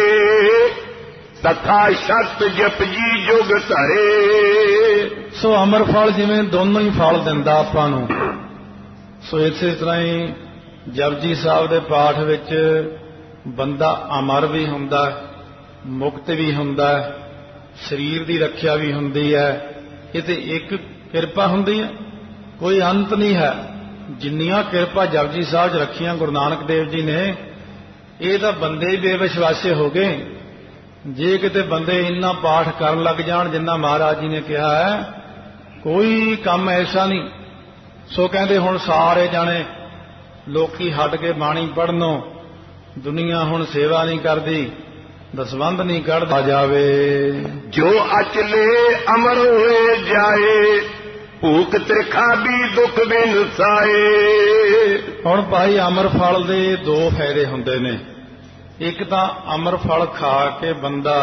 ਤਥਾ ਸ਼ਤ ਜਪਜੀ ਜੁਗ ਧਰੇ। ਸੋ ਅਮਰ ਫਲ ਜਿਵੇਂ ਦੋਨੋਂ ਹੀ ਫਲ ਦਿੰਦਾ ਆਪਾਂ ਨੂੰ, ਸੋ ਇਸੇ ਤਰ੍ਹਾਂ ਹੀ ਜਪਜੀ ਸਾਹਿਬ ਦੇ ਪਾਠ ਵਿੱਚ ਬੰਦਾ ਅਮਰ ਵੀ ਹੁੰਦਾ, ਮੁਕਤ ਵੀ ਹੁੰਦਾ, ਸਰੀਰ ਦੀ ਰੱਖਿਆ ਵੀ ਹੁੰਦੀ ਹੈ। ਇਹ ਤੇ ਇੱਕ ਕਿਰਪਾ ਹੁੰਦੀ ਹੈ, ਕੋਈ ਅੰਤ ਨਹੀਂ ਹੈ। ਜਿੰਨੀਆਂ ਕਿਰਪਾ ਜਪਜੀ ਸਾਹਿਬ 'ਚ ਰੱਖੀਆਂ ਗੁਰੂ ਨਾਨਕ ਦੇਵ ਜੀ ਨੇ, ਇਹ ਤਾਂ ਬੰਦੇ ਹੀ ਬੇਵਿਸ਼ਵਾਸੇ ਹੋ ਗਏ। ਜੇ ਕਿਤੇ ਬੰਦੇ ਇੰਨਾ ਪਾਠ ਕਰਨ ਲੱਗ ਜਾਣ ਜਿੰਨਾ ਮਹਾਰਾਜ ਜੀ ਨੇ ਕਿਹਾ ਹੈ, ਕੋਈ ਕੰਮ ਐਸਾ ਨਹੀਂ। ਸੋ ਕਹਿੰਦੇ ਹੁਣ ਸਾਰੇ ਜਾਣੇ ਲੋਕੀ ਹਟ ਕੇ ਬਾਣੀ ਪੜ੍ਹਨੋਂ, ਦੁਨੀਆ ਹੁਣ ਸੇਵਾ ਨਹੀਂ ਕਰਦੀ, ਦਸਵੰਧ ਨਹੀਂ ਕੱਢਦਾ ਜਾਵੇ। ਜੋ ਅਚਲੇ ਅਮਰ ਹੋਏ ਜਾਏ, ਭੂਖ ਤ੍ਰਿਖਾ ਵੀ ਦੁੱਖ ਬਿਨ ਸਾਏ। ਹੁਣ ਭਾਈ ਅਮਰ ਫਲ ਦੇ ਦੋ ਫਾਇਦੇ ਹੁੰਦੇ ਨੇ। ਇੱਕ ਤਾਂ ਅਮਰ ਫਲ ਖਾ ਕੇ ਬੰਦਾ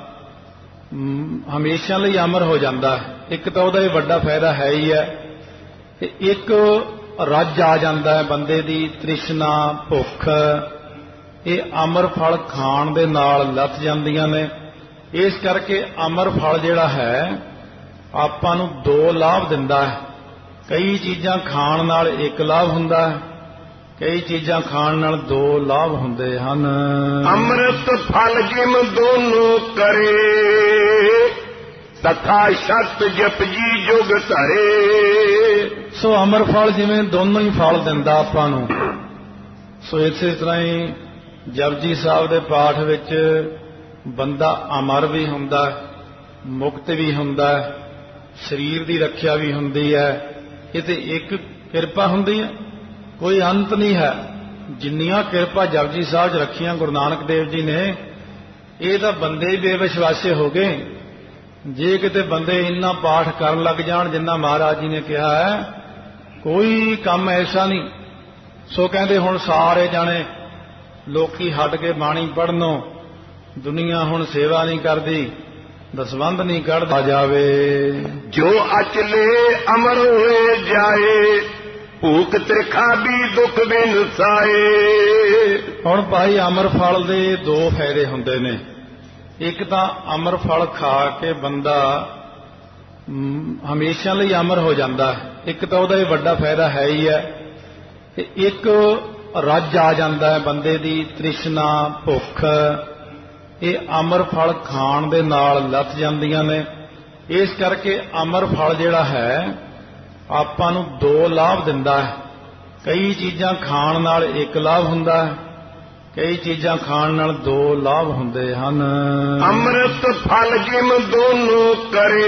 ਹਮੇਸ਼ਾ ਲਈ ਅਮਰ ਹੋ ਜਾਂਦਾ ਹੈ, ਇੱਕ ਤਾਂ ਉਹਦਾ ਇਹ ਵੱਡਾ ਫਾਇਦਾ ਹੈ ਹੀ ਹੈ। ਤੇ ਇੱਕ ਰੱਜ ਆ ਜਾਂਦਾ ਹੈ ਬੰਦੇ ਦੀ ਤ੍ਰਿਸ਼ਨਾ, ਭੁੱਖ, ਇਹ ਅਮਰ ਫਲ ਖਾਣ ਦੇ ਨਾਲ ਲੱਥ ਜਾਂਦੀਆਂ ਨੇ। ਇਸ ਕਰਕੇ ਅਮਰ ਫਲ ਜਿਹੜਾ ਹੈ ਆਪਾਂ ਨੂੰ ਦੋ ਲਾਭ ਦਿੰਦਾ ਹੈ। ਕਈ ਚੀਜ਼ਾਂ ਖਾਣ ਨਾਲ ਇੱਕ ਲਾਭ ਹੁੰਦਾ ਹੈ, ਕਈ ਚੀਜ਼ਾਂ ਖਾਣ ਨਾਲ ਦੋ ਲਾਭ ਹੁੰਦੇ ਹਨ। ਅੰਮ੍ਰਿਤ ਫਲ ਜਿਮ ਦੋਨੋਂ ਕਰੇ, ਤਥਾ ਸ਼ਤ ਜਪਜੀ ਜੁਗ ਧਰੇ। ਸੋ ਅਮਰ ਫਲ ਜਿਵੇਂ ਦੋਨੋਂ ਹੀ ਫਲ ਦਿੰਦਾ ਆਪਾਂ ਨੂੰ, ਸੋ ਇਸੇ ਤਰ੍ਹਾਂ ਹੀ ਜਪਜੀ ਸਾਹਿਬ ਦੇ ਪਾਠ ਵਿੱਚ ਬੰਦਾ ਅਮਰ ਵੀ ਹੁੰਦਾ, ਮੁਕਤ ਵੀ ਹੁੰਦਾ, ਸਰੀਰ ਦੀ ਰੱਖਿਆ ਵੀ ਹੁੰਦੀ ਹੈ। ਇਹ ਤੇ ਇੱਕ ਕਿਰਪਾ ਹੁੰਦੀ ਹੈ, ਕੋਈ ਅੰਤ ਨਹੀਂ ਹੈ। ਜਿੰਨੀਆਂ ਕਿਰਪਾ ਜਪਜੀ ਸਾਹਿਬ 'ਚ ਰੱਖੀਆਂ ਗੁਰੂ ਨਾਨਕ ਦੇਵ ਜੀ ਨੇ, ਇਹ ਤਾਂ ਬੰਦੇ ਹੀ ਬੇਵਿਸ਼ਵਾਸੇ ਹੋ ਗਏ। ਜੇ ਕਿਤੇ ਬੰਦੇ ਇੰਨਾ ਪਾਠ ਕਰਨ ਲੱਗ ਜਾਣ ਜਿੰਨਾ ਮਹਾਰਾਜ ਜੀ ਨੇ ਕਿਹਾ ਹੈ, ਕੋਈ ਕੰਮ ਐਸਾ ਨਹੀਂ। ਸੋ ਕਹਿੰਦੇ ਹੁਣ ਸਾਰੇ ਜਾਣੇ ਲੋਕੀ ਹਟ ਕੇ ਬਾਣੀ ਪੜ੍ਹਨੋਂ, ਦੁਨੀਆ ਹੁਣ ਸੇਵਾ ਨਹੀਂ ਕਰਦੀ, ਦਸਵੰਧ ਨਹੀਂ ਕੱਢਦਾ ਜਾਵੇ। ਜੋ ਅਚਲੇ ਅਮਰ ਹੋਏ ਜਾਏ, ਭੂਖ ਤ੍ਰਿਖਾ ਵੀ ਦੁੱਖ ਬਿਨ ਸਾਏ। ਹੁਣ ਭਾਈ ਅਮਰ ਫਲ ਦੇ ਦੋ ਫਾਇਦੇ ਹੁੰਦੇ ਨੇ। ਇੱਕ ਤਾਂ ਅਮਰ ਫਲ ਖਾ ਕੇ ਬੰਦਾ ਹਮੇਸ਼ਾ ਲਈ ਅਮਰ ਹੋ ਜਾਂਦਾ ਹੈ, ਇੱਕ ਤਾਂ ਉਹਦਾ ਇਹ ਵੱਡਾ ਫਾਇਦਾ ਹੈ ਹੀ ਹੈ। ਤੇ ਇੱਕ ਰੱਜ ਆ ਜਾਂਦਾ ਹੈ ਬੰਦੇ ਦੀ ਤ੍ਰਿਸ਼ਨਾ, ਭੁੱਖ, ਇਹ ਅਮਰ ਫਲ ਖਾਣ ਦੇ ਨਾਲ ਲੱਥ ਜਾਂਦੀਆਂ ਨੇ। ਇਸ ਕਰਕੇ ਅਮਰ ਫਲ ਜਿਹੜਾ ਹੈ ਆਪਾਂ ਨੂੰ ਦੋ ਲਾਭ ਦਿੰਦਾ ਹੈ। ਕਈ ਚੀਜ਼ਾਂ ਖਾਣ ਨਾਲ ਇੱਕ ਲਾਭ ਹੁੰਦਾ ਹੈ, ਕਈ ਚੀਜ਼ਾਂ ਖਾਣ ਨਾਲ ਦੋ ਲਾਭ ਹੁੰਦੇ ਹਨ। ਅੰਮ੍ਰਿਤ ਫਲ ਜਿਮ ਦੋਨੋਂ ਕਰੇ,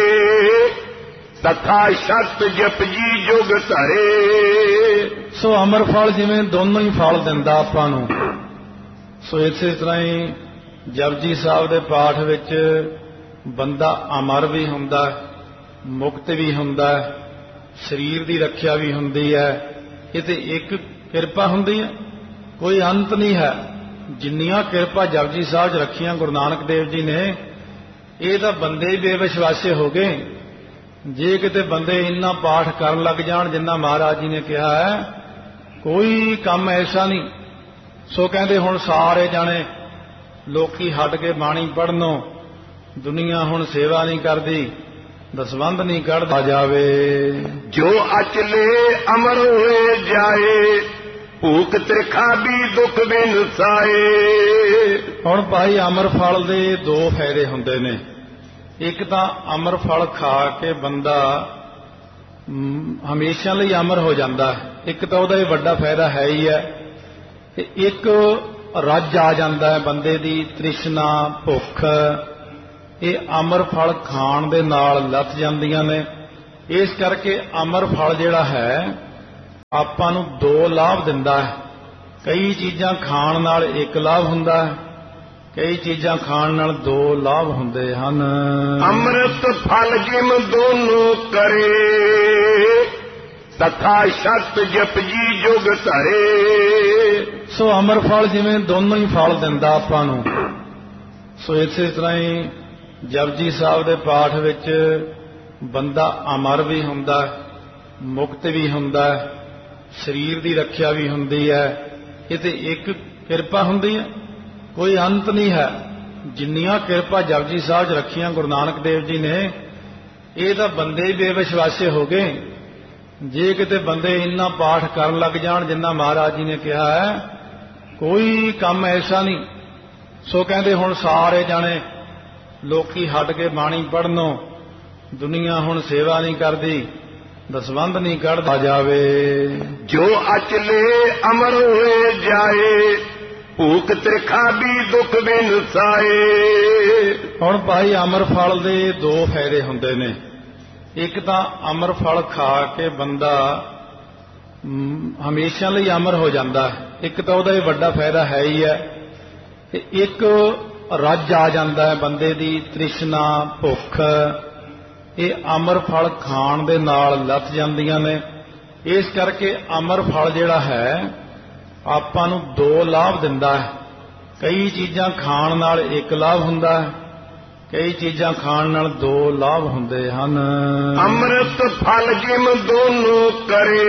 ਤਥਾ ਸ਼ਤ ਜਪਜੀ ਜੁਗ ਧਰੇ। ਸੋ ਅਮਰ ਫਲ ਜਿਵੇਂ ਦੋਨੋਂ ਹੀ ਫਲ ਦਿੰਦਾ ਆਪਾਂ ਨੂੰ, ਸੋ ਇਸੇ ਤਰ੍ਹਾਂ ਹੀ ਜਪਜੀ ਸਾਹਿਬ ਦੇ ਪਾਠ ਵਿੱਚ ਬੰਦਾ ਅਮਰ ਵੀ ਹੁੰਦਾ, ਮੁਕਤ ਵੀ ਹੁੰਦਾ, ਸਰੀਰ ਦੀ ਰੱਖਿਆ ਵੀ ਹੁੰਦੀ ਹੈ। ਇਹ ਤੇ ਇੱਕ ਕਿਰਪਾ ਹੁੰਦੀ ਹੈ, ਕੋਈ ਅੰਤ ਨਹੀਂ ਹੈ। ਜਿੰਨੀਆਂ ਕਿਰਪਾ ਜਪਜੀ ਸਾਹਿਬ 'ਚ ਰੱਖੀਆਂ ਗੁਰੂ ਨਾਨਕ ਦੇਵ ਜੀ ਨੇ, ਇਹ ਤਾਂ ਬੰਦੇ ਹੀ ਬੇਵਿਸ਼ਵਾਸੇ ਹੋ ਗਏ। ਜੇ ਕਿਤੇ ਬੰਦੇ ਇੰਨਾ ਪਾਠ ਕਰਨ ਲੱਗ ਜਾਣ ਜਿੰਨਾ ਮਹਾਰਾਜ ਜੀ ਨੇ ਕਿਹਾ ਹੈ, ਕੋਈ ਕੰਮ ਐਸਾ ਨਹੀਂ। ਸੋ ਕਹਿੰਦੇ ਹੁਣ ਸਾਰੇ ਜਾਣੇ ਲੋਕੀ ਹਟ ਕੇ ਬਾਣੀ ਪੜ੍ਹਨੋਂ, ਦੁਨੀਆ ਹੁਣ ਸੇਵਾ ਨਹੀਂ ਕਰਦੀ, ਦਸਵੰਧ ਨਹੀਂ ਕੱਢਦਾ ਜਾਵੇ। ਜੋ ਅਚਲੇ ਅਮਰ ਹੋਏ ਜਾਏ, ਭੂਖ ਤ੍ਰਿਖਾ ਵੀ ਦੁੱਖ ਬਿਨ ਸਾਏ। ਹੁਣ ਭਾਈ ਅਮਰ ਫਲ ਦੇ ਦੋ ਫਾਇਦੇ ਹੁੰਦੇ ਨੇ। ਇੱਕ ਤਾਂ ਅਮਰ ਫਲ ਖਾ ਕੇ ਬੰਦਾ ਹਮੇਸ਼ਾ ਲਈ ਅਮਰ ਹੋ ਜਾਂਦਾ, ਇੱਕ ਤਾਂ ਉਹਦਾ ਇਹ ਵੱਡਾ ਫਾਇਦਾ ਹੈ ਹੀ ਹੈ। ਤੇ ਇੱਕ ਰੱਜ ਆ ਜਾਂਦਾ ਹੈ ਬੰਦੇ ਦੀ ਤ੍ਰਿਸ਼ਨਾ, ਭੁੱਖ, ਇਹ ਅਮਰ ਫਲ ਖਾਣ ਦੇ ਨਾਲ ਲੱਥ ਜਾਂਦੀਆਂ ਨੇ। ਇਸ ਕਰਕੇ ਅਮਰ ਫਲ ਜਿਹੜਾ ਹੈ ਆਪਾਂ ਨੂੰ ਦੋ ਲਾਭ ਦਿੰਦਾ ਹੈ। ਕਈ ਚੀਜ਼ਾਂ ਖਾਣ ਨਾਲ ਇੱਕ ਲਾਭ ਹੁੰਦਾ, ਕਈ ਚੀਜ਼ਾਂ ਖਾਣ ਨਾਲ ਦੋ ਲਾਭ ਹੁੰਦੇ ਹਨ। ਅੰਮ੍ਰਿਤ ਫਲ ਜਿਮ ਦੋਨੋਂ ਕਰੇ, ਤਥਾ ਸ਼ਤ ਜਪਜੀ ਜੁਗ ਧਰੇ। ਸੋ ਅਮਰ ਫਲ ਜਿਵੇਂ ਦੋਨੋਂ ਹੀ ਫਲ ਦਿੰਦਾ ਆਪਾਂ ਨੂੰ, ਸੋ ਇਸੇ ਤਰ੍ਹਾਂ ਹੀ ਜਪਜੀ ਸਾਹਿਬ ਦੇ ਪਾਠ ਵਿੱਚ ਬੰਦਾ ਅਮਰ ਵੀ ਹੁੰਦਾ, ਮੁਕਤ ਵੀ ਹੁੰਦਾ, ਸਰੀਰ ਦੀ ਰੱਖਿਆ ਵੀ ਹੁੰਦੀ ਹੈ। ਇਹ ਤੇ ਇੱਕ ਕਿਰਪਾ ਹੁੰਦੀ ਹੈ, ਕੋਈ ਅੰਤ ਨਹੀਂ ਹੈ। ਜਿੰਨੀਆਂ ਕਿਰਪਾ ਜਪਜੀ ਸਾਹਿਬ 'ਚ ਰੱਖੀਆਂ ਗੁਰੂ ਨਾਨਕ ਦੇਵ ਜੀ ਨੇ, ਇਹ ਤਾਂ ਬੰਦੇ ਹੀ ਬੇਵਿਸ਼ਵਾਸੇ ਹੋ ਗਏ। ਜੇ ਕਿਤੇ ਬੰਦੇ ਇੰਨਾ ਪਾਠ ਕਰਨ ਲੱਗ ਜਾਣ ਜਿੰਨਾ ਮਹਾਰਾਜ ਜੀ ਨੇ ਕਿਹਾ ਹੈ, ਕੋਈ ਕੰਮ ਐਸਾ ਨਹੀਂ। ਸੋ ਕਹਿੰਦੇ ਹੁਣ ਸਾਰੇ ਜਾਣੇ ਲੋਕੀ ਹਟ ਕੇ ਬਾਣੀ ਪੜ੍ਹਨੋਂ, ਦੁਨੀਆ ਹੁਣ ਸੇਵਾ ਨਹੀਂ ਕਰਦੀ, ਦਸਵੰਧ ਨਹੀਂ ਕੱਢਦਾ ਜਾਵੇ। ਜੋ ਅਚਲੇ ਅਮਰ ਹੋਏ ਜਾਏ, ਭੂਖ ਤ੍ਰਿਖਾ ਵੀ ਦੁੱਖ ਬਿਨ ਸਾਏ। ਹੁਣ ਭਾਈ ਅਮਰ ਫਲ ਦੇ ਦੋ ਫਾਇਦੇ ਹੁੰਦੇ ਨੇ। ਇੱਕ ਤਾਂ ਅਮਰ ਫਲ ਖਾ ਕੇ ਬੰਦਾ ਹਮੇਸ਼ਾ ਲਈ ਅਮਰ ਹੋ ਜਾਂਦਾ, ਇੱਕ ਤਾਂ ਉਹਦਾ ਇਹ ਵੱਡਾ ਫਾਇਦਾ ਹੈ ਹੀ ਹੈ। ਤੇ ਇੱਕ ਰੱਜ ਆ ਜਾਂਦਾ ਹੈ ਬੰਦੇ ਦੀ ਤ੍ਰਿਸ਼ਨਾ ਭੁੱਖ ਇਹ ਅਮਰ ਫਲ ਖਾਣ ਦੇ ਨਾਲ ਲੱਥ ਜਾਂਦੀਆਂ ਨੇ। ਇਸ ਕਰਕੇ ਅਮਰ ਫਲ ਜਿਹੜਾ ਹੈ ਆਪਾਂ ਨੂੰ ਦੋ ਲਾਭ ਦਿੰਦਾ ਹੈ। ਕਈ ਚੀਜ਼ਾਂ ਖਾਣ ਨਾਲ ਇੱਕ ਲਾਭ ਹੁੰਦਾ ਹੈ, ਕਈ ਚੀਜ਼ਾਂ ਖਾਣ ਨਾਲ ਦੋ ਲਾਭ ਹੁੰਦੇ ਹਨ। ਅੰਮ੍ਰਿਤ ਫਲ ਜਿਮ ਦੋਨੋਂ ਕਰੇ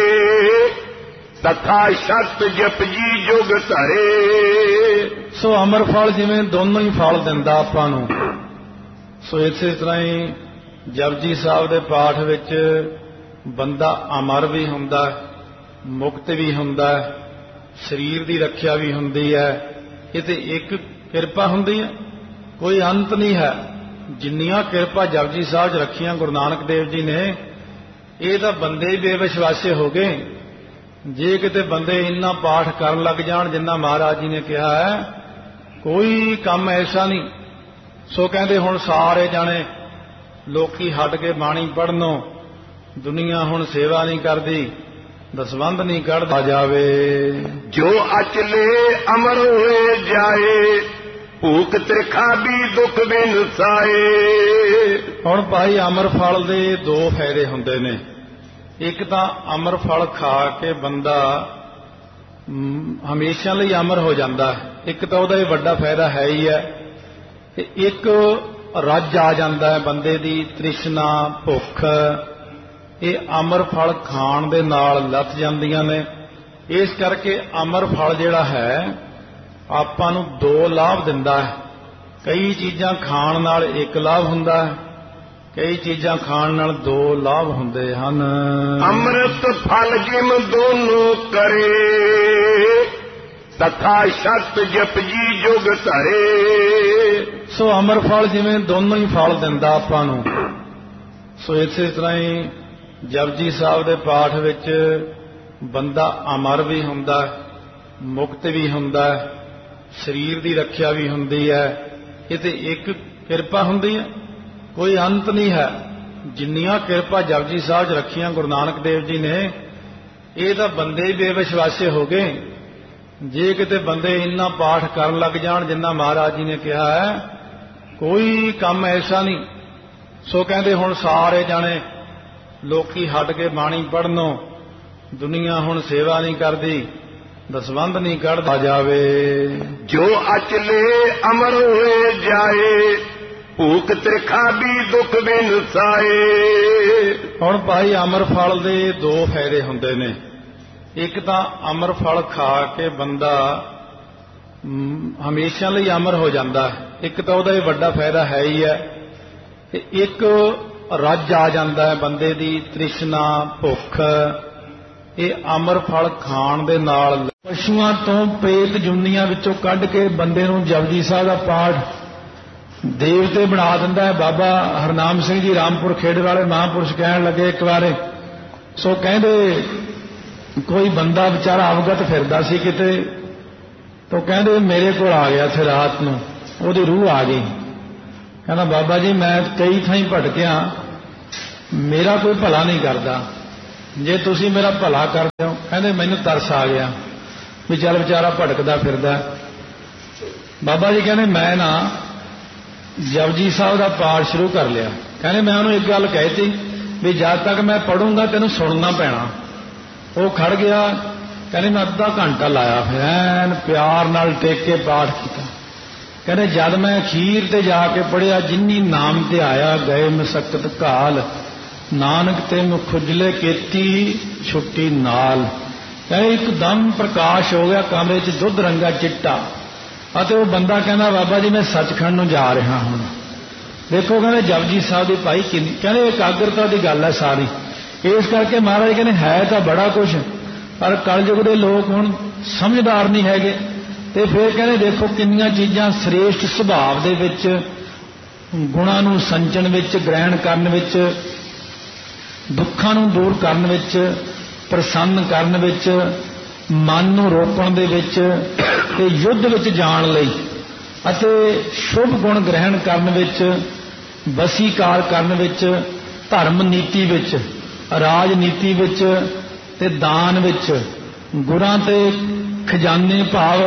ਤਥਾ ਸ਼ਤ ਜਪਜੀ ਜੁਗ ਧਰੇ। ਸੋ ਅਮਰ ਫਲ ਜਿਵੇਂ ਦੋਨੋਂ ਹੀ ਫਲ ਦਿੰਦਾ ਆਪਾਂ ਨੂੰ, ਸੋ ਇਸੇ ਤਰ੍ਹਾਂ ਹੀ ਜਪਜੀ ਸਾਹਿਬ ਦੇ ਪਾਠ ਵਿੱਚ ਬੰਦਾ ਅਮਰ ਵੀ ਹੁੰਦਾ, ਮੁਕਤ ਵੀ ਹੁੰਦਾ, ਸਰੀਰ ਦੀ ਰੱਖਿਆ ਵੀ ਹੁੰਦੀ ਹੈ। ਇਹ ਤੇ ਇੱਕ ਕਿਰਪਾ ਹੁੰਦੀ ਹੈ, ਕੋਈ ਅੰਤ ਨਹੀਂ ਹੈ। ਜਿੰਨੀਆਂ ਕਿਰਪਾ ਜਪਜੀ ਸਾਹਿਬ 'ਚ ਰੱਖੀਆਂ ਗੁਰੂ ਨਾਨਕ ਦੇਵ ਜੀ ਨੇ, ਇਹ ਤਾਂ ਬੰਦੇ ਹੀ ਬੇਵਿਸ਼ਵਾਸੇ ਹੋ ਗਏ। ਜੇ ਕਿਤੇ ਬੰਦੇ ਇੰਨਾ ਪਾਠ ਕਰਨ ਲੱਗ ਜਾਣ ਜਿੰਨਾ ਮਹਾਰਾਜ ਜੀ ਨੇ ਕਿਹਾ ਹੈ, ਕੋਈ ਕੰਮ ਐਸਾ ਨਹੀਂ। ਸੋ ਕਹਿੰਦੇ ਹੁਣ ਸਾਰੇ ਜਾਣੇ ਲੋਕੀ ਹਟ ਕੇ ਬਾਣੀ ਪੜ੍ਹਨੋਂ, ਦੁਨੀਆ ਹੁਣ ਸੇਵਾ ਨਹੀਂ ਕਰਦੀ, ਦਸਵੰਧ ਨਹੀਂ ਕੱਢਦਾ ਜਾਵੇ। ਜੋ ਅਚਲੇ ਅਮਰ ਹੋਏ ਜਾਏ ਭੂਖ ਤ੍ਰਿਖਾ ਵੀ ਦੁੱਖ ਬਿਨ ਸਾਏ। ਹੁਣ ਭਾਈ ਅਮਰ ਫਲ ਦੇ ਦੋ ਫਾਇਦੇ ਹੁੰਦੇ ਨੇ। ਇੱਕ ਤਾਂ ਅਮਰ ਫਲ ਖਾ ਕੇ ਬੰਦਾ ਹਮੇਸ਼ਾ ਲਈ ਅਮਰ ਹੋ ਜਾਂਦਾ, ਇੱਕ ਤਾਂ ਉਹਦਾ ਇਹ ਵੱਡਾ ਫਾਇਦਾ ਹੈ ਹੀ ਹੈ। ਤੇ ਇੱਕ ਰੱਜ ਆ ਜਾਂਦਾ ਹੈ ਬੰਦੇ ਦੀ ਤ੍ਰਿਸ਼ਨਾ ਭੁੱਖ ਇਹ ਅਮਰ ਫਲ ਖਾਣ ਦੇ ਨਾਲ ਲੱਥ ਜਾਂਦੀਆਂ ਨੇ। ਇਸ ਕਰਕੇ ਅਮਰ ਫਲ ਜਿਹੜਾ ਹੈ ਆਪਾਂ ਨੂੰ ਦੋ ਲਾਭ ਦਿੰਦਾ ਹੈ। ਕਈ ਚੀਜ਼ਾਂ ਖਾਣ ਨਾਲ ਇੱਕ ਲਾਭ ਹੁੰਦਾ ਹੈ, ਕਈ ਚੀਜ਼ਾਂ ਖਾਣ ਨਾਲ ਦੋ ਲਾਭ ਹੁੰਦੇ ਹਨ। ਅੰਮ੍ਰਿਤ ਫਲ ਜਿਮ ਦੋਨੋਂ ਕਰੇ ਤਥਾ ਸ਼ਤ ਜਪਜੀ ਜੁਗ ਧਰੇ। ਸੋ ਅਮਰ ਫਲ ਜਿਵੇਂ ਦੋਨੋਂ ਹੀ ਫਲ ਦਿੰਦਾ ਆਪਾਂ ਨੂੰ, ਸੋ ਇਸੇ ਤਰ੍ਹਾਂ ਹੀ ਜਪਜੀ ਸਾਹਿਬ ਦੇ ਪਾਠ ਵਿੱਚ ਬੰਦਾ ਅਮਰ ਵੀ ਹੁੰਦਾ, ਮੁਕਤ ਵੀ ਹੁੰਦਾ, ਸਰੀਰ ਦੀ ਰੱਖਿਆ ਵੀ ਹੁੰਦੀ ਹੈ। ਇਹ ਤੇ ਇੱਕ ਕਿਰਪਾ ਹੁੰਦੀ ਹੈ, ਕੋਈ ਅੰਤ ਨਹੀਂ ਹੈ। ਜਿੰਨੀਆਂ ਕਿਰਪਾ ਜਪਜੀ ਸਾਹਿਬ 'ਚ ਰੱਖੀਆਂ ਗੁਰੂ ਨਾਨਕ ਦੇਵ ਜੀ ਨੇ, ਇਹ ਤਾਂ ਬੰਦੇ ਹੀ ਬੇਵਿਸ਼ਵਾਸੇ ਹੋ ਗਏ। ਜੇ ਕਿਤੇ ਬੰਦੇ ਇੰਨਾ ਪਾਠ ਕਰਨ ਲੱਗ ਜਾਣ ਜਿੰਨਾ ਮਹਾਰਾਜ ਜੀ ਨੇ ਕਿਹਾ ਹੈ, ਕੋਈ ਕੰਮ ਐਸਾ ਨਹੀਂ। ਸੋ ਕਹਿੰਦੇ ਹੁਣ ਸਾਰੇ ਜਾਣੇ ਲੋਕੀ ਹਟ ਕੇ ਬਾਣੀ ਪੜ੍ਹਨੋਂ, ਦੁਨੀਆ ਹੁਣ ਸੇਵਾ ਨਹੀਂ ਕਰਦੀ, ਦਸਵੰਧ ਨਹੀਂ ਕੱਢਦਾ ਜਾਵੇ। ਜੋ ਅਚਲੇ ਅਮਰ ਹੋਏ ਜਾਏ ਭੂਖ ਤ੍ਰਿਖਾ ਵੀ ਦੁੱਖ ਬਿਨ ਸਾਏ। ਹੁਣ ਭਾਈ ਅਮਰ ਫਲ ਦੇ ਦੋ ਫਾਇਦੇ ਹੁੰਦੇ ਨੇ। ਇੱਕ ਤਾਂ ਅਮਰ ਫਲ ਖਾ ਕੇ ਬੰਦਾ ਹਮੇਸ਼ਾ ਲਈ ਅਮਰ ਹੋ ਜਾਂਦਾ, ਇੱਕ ਤਾਂ ਉਹਦਾ ਇਹ ਵੱਡਾ ਫਾਇਦਾ ਹੈ ਹੀ ਹੈ। ਤੇ ਇੱਕ ਰੱਜ ਆ ਜਾਂਦਾ ਹੈ ਬੰਦੇ ਦੀ ਤ੍ਰਿਸ਼ਨਾ ਭੁੱਖ ਇਹ ਅਮਰ ਫਲ ਖਾਣ ਦੇ ਨਾਲ। ਪਸ਼ੂਆਂ ਤੋਂ ਪ੍ਰੇਤ ਜੁਨੀਆਂ ਵਿੱਚੋਂ ਕੱਢ ਕੇ ਬੰਦੇ ਨੂੰ ਜਪਜੀ ਸਾਹਿਬ ਦਾ ਪਾਠ ਦੇਵਤੇ ਬਣਾ ਦਿੰਦਾ ਹੈ। ਬਾਬਾ ਹਰਨਾਮ ਸਿੰਘ ਜੀ ਰਾਮਪੁਰ ਖੇਡ ਵਾਲੇ ਮਹਾਂਪੁਰਸ਼ ਕਹਿਣ ਲੱਗੇ ਇੱਕ ਵਾਰੇ, ਸੋ ਕਹਿੰਦੇ ਕੋਈ ਬੰਦਾ ਵਿਚਾਰਾ ਅਵਗਤ ਫਿਰਦਾ ਸੀ ਕਿਤੇ, ਤਾਂ ਕਹਿੰਦੇ ਮੇਰੇ ਕੋਲ ਆ ਗਿਆ ਇੱਥੇ ਰਾਤ ਨੂੰ, ਉਹਦੀ ਰੂਹ ਆ ਗਈ। ਕਹਿੰਦਾ ਬਾਬਾ ਜੀ ਮੈਂ ਕਈ ਥਾਈਂ ਭਟਕਿਆ, ਮੇਰਾ ਕੋਈ ਭਲਾ ਨਹੀਂ ਕਰਦਾ, ਜੇ ਤੁਸੀਂ ਮੇਰਾ ਭਲਾ ਕਰਦੇ ਹੋ। ਕਹਿੰਦੇ ਮੈਨੂੰ ਤਰਸ ਆ ਗਿਆ ਵੀ ਚੱਲ ਵਿਚਾਰਾ ਭਟਕਦਾ ਫਿਰਦਾ। ਬਾਬਾ ਜੀ ਕਹਿੰਦੇ ਮੈਂ ਨਾ ਜਪਜੀ ਸਾਹਿਬ ਦਾ ਪਾਠ ਸ਼ੁਰੂ ਕਰ ਲਿਆ। ਕਹਿੰਦੇ ਮੈਂ ਉਹਨੂੰ ਇੱਕ ਗੱਲ ਕਹਿਤੀ ਵੀ ਜਦ ਤੱਕ ਮੈਂ ਪੜੂੰਗਾ ਤੈਨੂੰ ਸੁਣਨਾ ਪੈਣਾ। ਉਹ ਖੜ ਗਿਆ। ਕਹਿੰਦੇ ਮੈਂ ਅੱਧਾ ਘੰਟਾ ਲਾਇਆ, ਫਿਰ ਐਨ ਪਿਆਰ ਨਾਲ ਟੇਕ ਕੇ ਪਾਠ ਕੀਤਾ। ਕਹਿੰਦੇ ਜਦ ਮੈਂ ਅਖੀਰ ਤੇ ਜਾ ਕੇ ਪੜਿਆ, ਜਿੰਨੀ ਨਾਮ ਤੇ ਆਇਆ ਗਏ ਮਸਕਤ ਘਾਲ, ਨਾਨਕ ਤੇ ਮੁਖੁਜਲੇ ਕੀਤੀ ਛੁੱਟੀ ਨਾਲ। ਕਹਿੰਦੇ ਇੱਕਦਮ ਪ੍ਰਕਾਸ਼ ਹੋ ਗਿਆ ਕਮਰੇ 'ਚ, ਦੁੱਧ ਰੰਗਾ ਚਿੱਟਾ। ਅਤੇ ਉਹ ਬੰਦਾ ਕਹਿੰਦਾ ਬਾਬਾ ਜੀ ਮੈਂ ਸੱਚਖੰਡ ਨੂੰ ਜਾ ਰਿਹਾ ਹੁਣ। ਦੇਖੋ ਕਹਿੰਦੇ ਜਪਜੀ ਸਾਹਿਬ ਦੀ ਭਾਈ ਕਿੰਨੀ, ਕਹਿੰਦੇ ਇਕਾਗਰਤਾ ਦੀ ਗੱਲ ਹੈ ਸਾਰੀ। ਇਸ ਕਰਕੇ ਮਹਾਰਾਜ ਕਹਿੰਦੇ ਹੈ ਤਾਂ ਬੜਾ ਕੁਛ, ਪਰ ਕਲਯੁਗ ਦੇ ਲੋਕ ਹੁਣ ਸਮਝਦਾਰ ਨਹੀਂ ਹੈਗੇ। ਤੇ ਫਿਰ ਕਹਿੰਦੇ ਦੇਖੋ ਕਿੰਨੀਆਂ ਚੀਜ਼ਾਂ ਸ੍ਰੇਸ਼ਟ ਸੁਭਾਅ ਦੇ ਵਿੱਚ, ਗੁਣਾਂ ਨੂੰ ਸੰਚਣ ਵਿੱਚ, ਗ੍ਰਹਿਣ ਕਰਨ ਵਿੱਚ, ਦੁੱਖਾਂ ਨੂੰ ਦੂਰ ਕਰਨ ਵਿੱਚ, ਪ੍ਰਸੰਨ ਕਰਨ ਵਿੱਚ, ਮਨ ਨੂੰ ਰੋਕਣ ਦੇ ਵਿੱਚ, ਤੇ ਯੁੱਧ ਵਿੱਚ ਜਾਣ ਲਈ ਅਤੇ ਸ਼ੁਭ ਗੁਣ ਗ੍ਰਹਿਣ ਕਰਨ ਵਿੱਚ, ਵਸੀਕਾਰ ਕਰਨ ਵਿੱਚ, ਧਰਮ ਨੀਤੀ ਵਿੱਚ, ਰਾਜਨੀਤੀ ਵਿੱਚ ਤੇ ਦਾਨ ਵਿੱਚ, ਗੁਰਾਂ ਤੇ ਖਜ਼ਾਨੇ ਭਾਵ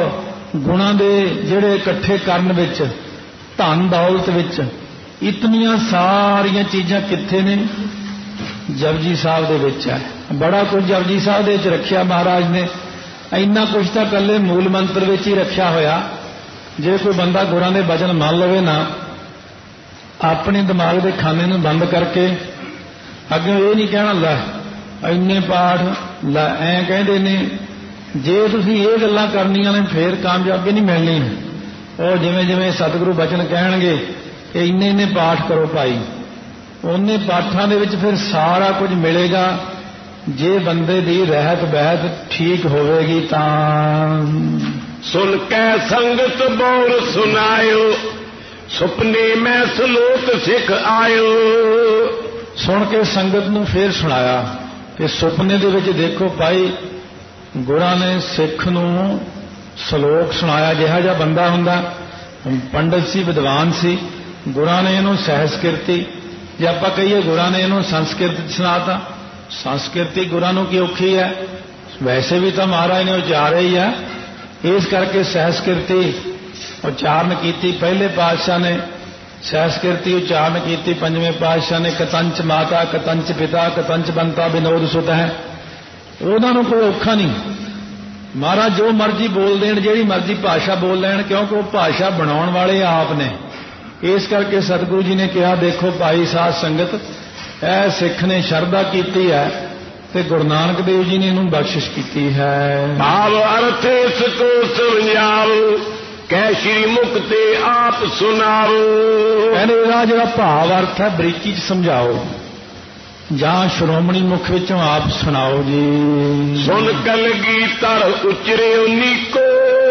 ਗੁਣਾਂ ਦੇ ਜਿਹੜੇ ਇਕੱਠੇ ਕਰਨ ਵਿੱਚ, ਧਨ ਦੌਲਤ ਵਿੱਚ ਇਤਨੀਆਂ ਸਾਰੀਆਂ ਚੀਜ਼ਾਂ ਕਿੱਥੇ ਨੇ? ਜਪਜੀ ਸਾਹਿਬ ਦੇ ਵਿੱਚ ਹੈ। ਬੜਾ ਕੁਝ ਜਪਜੀ ਸਾਹਿਬ ਦੇ ਵਿੱਚ ਰੱਖਿਆ ਮਹਾਰਾਜ ਨੇ। ਇੰਨਾ ਕੁਝ ਤਾਂ ਇਕੱਲੇ ਮੂਲ ਮੰਤਰ ਵਿੱਚ ਹੀ ਰੱਖਿਆ ਹੋਇਆ। ਜੇ ਕੋਈ ਬੰਦਾ ਗੁਰਾਂ ਦੇ ਬਚਨ ਮੰਨ ਲਵੇ ਨਾ, ਆਪਣੇ ਦਿਮਾਗ ਦੇ ਖਾਨੇ ਨੂੰ ਬੰਦ ਕਰਕੇ, ਅੱਗੇ ਇਹ ਨਹੀਂ ਕਹਿਣਾ ਲੈ ਇੰਨੇ ਪਾਠ ਲੈ ਐਂ ਕਹਿੰਦੇ ਨੇ, ਜੇ ਤੁਸੀਂ ਇਹ ਗੱਲਾਂ ਕਰਨੀਆਂ ਨੇ ਫੇਰ ਕਾਮਯਾਬੀ ਨਹੀਂ ਮਿਲਣੀ। ਉਹ ਜਿਵੇਂ ਜਿਵੇਂ ਸਤਿਗੁਰੂ ਬਚਨ ਕਹਿਣਗੇ ਕਿ ਇੰਨੇ ਇੰਨੇ ਪਾਠ ਕਰੋ ਭਾਈ, ਉਹਨੇ ਪਾਠਾਂ ਦੇ ਵਿੱਚ ਫਿਰ ਸਾਰਾ ਕੁਝ ਮਿਲੇਗਾ। ਜੇ ਬੰਦੇ ਦੀ ਰਹਿਤ ਬਹਿਤ ਠੀਕ ਹੋਵੇਗੀ ਤਾਂ। ਸੁਣ ਕੇ ਸੰਗਤ ਬੋਲ ਸੁਨਾਇਓ, ਸੁਪਨੇ ਮੈਂ ਸਲੋਕ ਸਿੱਖ ਆਇਓ। ਸੁਣ ਕੇ ਸੰਗਤ ਨੂੰ ਫੇਰ ਸੁਣਾਇਆ ਕਿ ਸੁਪਨੇ ਦੇ ਵਿੱਚ ਦੇਖੋ ਭਾਈ, ਗੁਰਾਂ ਨੇ ਸਿੱਖ ਨੂੰ ਸਲੋਕ ਸੁਣਾਇਆ। ਜਿਹਾ ਜਿਹਾ ਬੰਦਾ ਹੁੰਦਾ, ਪੰਡਤ ਸੀ, ਵਿਦਵਾਨ ਸੀ, ਗੁਰਾਂ ਨੇ ਇਹਨੂੰ ਸਹਿਸਕ੍ਰਿਤੀ, ਜੇ ਆਪਾਂ ਕਹੀਏ ਗੁਰਾਂ ਨੇ ਇਹਨੂੰ ਸੰਸਕ੍ਰਿਤ ਸੁਣਾਤਾ। ਸੰਸਕ੍ਰਿਤੀ ਗੁਰਾਂ ਨੂੰ ਕੀ ਔਖੀ ਹੈ? ਵੈਸੇ ਵੀ ਤਾਂ ਮਹਾਰਾਜ ਨੇ ਉਚਾਰਿਆ ਹੀ ਹੈ। ਇਸ ਕਰਕੇ ਸਹਿਸਕ੍ਰਿਤੀ ਉਚਾਰਨ ਕੀਤੀ। ਪਹਿਲੇ ਪਾਤਸ਼ਾਹ ਨੇ ਸਹਿਸਕ੍ਰਿਤੀ ਉਚਾਰਨ ਕੀਤੀ, ਪੰਜਵੇਂ ਪਾਤਸ਼ਾਹ ਨੇ ਕਤੰਚ ਮਾਤਾ ਕਤੰਚ ਪਿਤਾ ਕਤੰਚ ਬੰਤਾ ਵਿਨੋਦ ਸੁਤ ਹੈ। ਉਹਨਾਂ ਨੂੰ ਕੋਈ ਔਖਾ ਨਹੀਂ। ਮਹਾਰਾਜ ਜੋ ਮਰਜ਼ੀ ਬੋਲ ਦੇਣ, ਜਿਹੜੀ ਮਰਜ਼ੀ ਭਾਸ਼ਾ ਬੋਲ ਲੈਣ, ਕਿਉਂਕਿ ਉਹ ਭਾਸ਼ਾ ਬਣਾਉਣ ਵਾਲੇ ਆਪ ਨੇ। ਇਸ ਕਰਕੇ ਸਤਿਗੁਰੂ ਜੀ ਨੇ ਕਿਹਾ, ਦੇਖੋ ਭਾਈ ਸਾਧ ਸੰਗਤ, ਇਹ ਸਿੱਖ ਨੇ ਸ਼ਰਧਾ ਕੀਤੀ ਹੈ ਤੇ ਗੁਰੂ ਨਾਨਕ ਦੇਵ ਜੀ ਨੇ ਇਹਨੂੰ ਬਖਸ਼ਿਸ਼ ਕੀਤੀ ਹੈ। ਭਾਵ ਅਰਥ ਇਸ ਕੋ ਸਮਝਾਓ, ਕਹਿ ਸ਼੍ਰੀ ਮੁਖ ਤੇ ਆਪ ਸੁਣਾਓ। ਕਹਿੰਦੇ ਇਹਦਾ ਜਿਹੜਾ ਭਾਵ ਅਰਥ ਹੈ ਬਰੀਕੀ ਚ ਸਮਝਾਓ, ਜਾਂ ਸ਼੍ਰੋਮਣੀ ਮੁਖ ਵਿੱਚੋਂ ਆਪ ਸੁਣਾਓ ਜੀ। ਸੁਣ ਕਲਗੀਧਰ ਉਚਰਿਓ ਨੀਕੋ,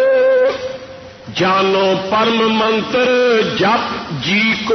ਜਾਨੋ ਪਰਮ ਮੰਤਰ ਜਪ ਜੀ ਕੋ।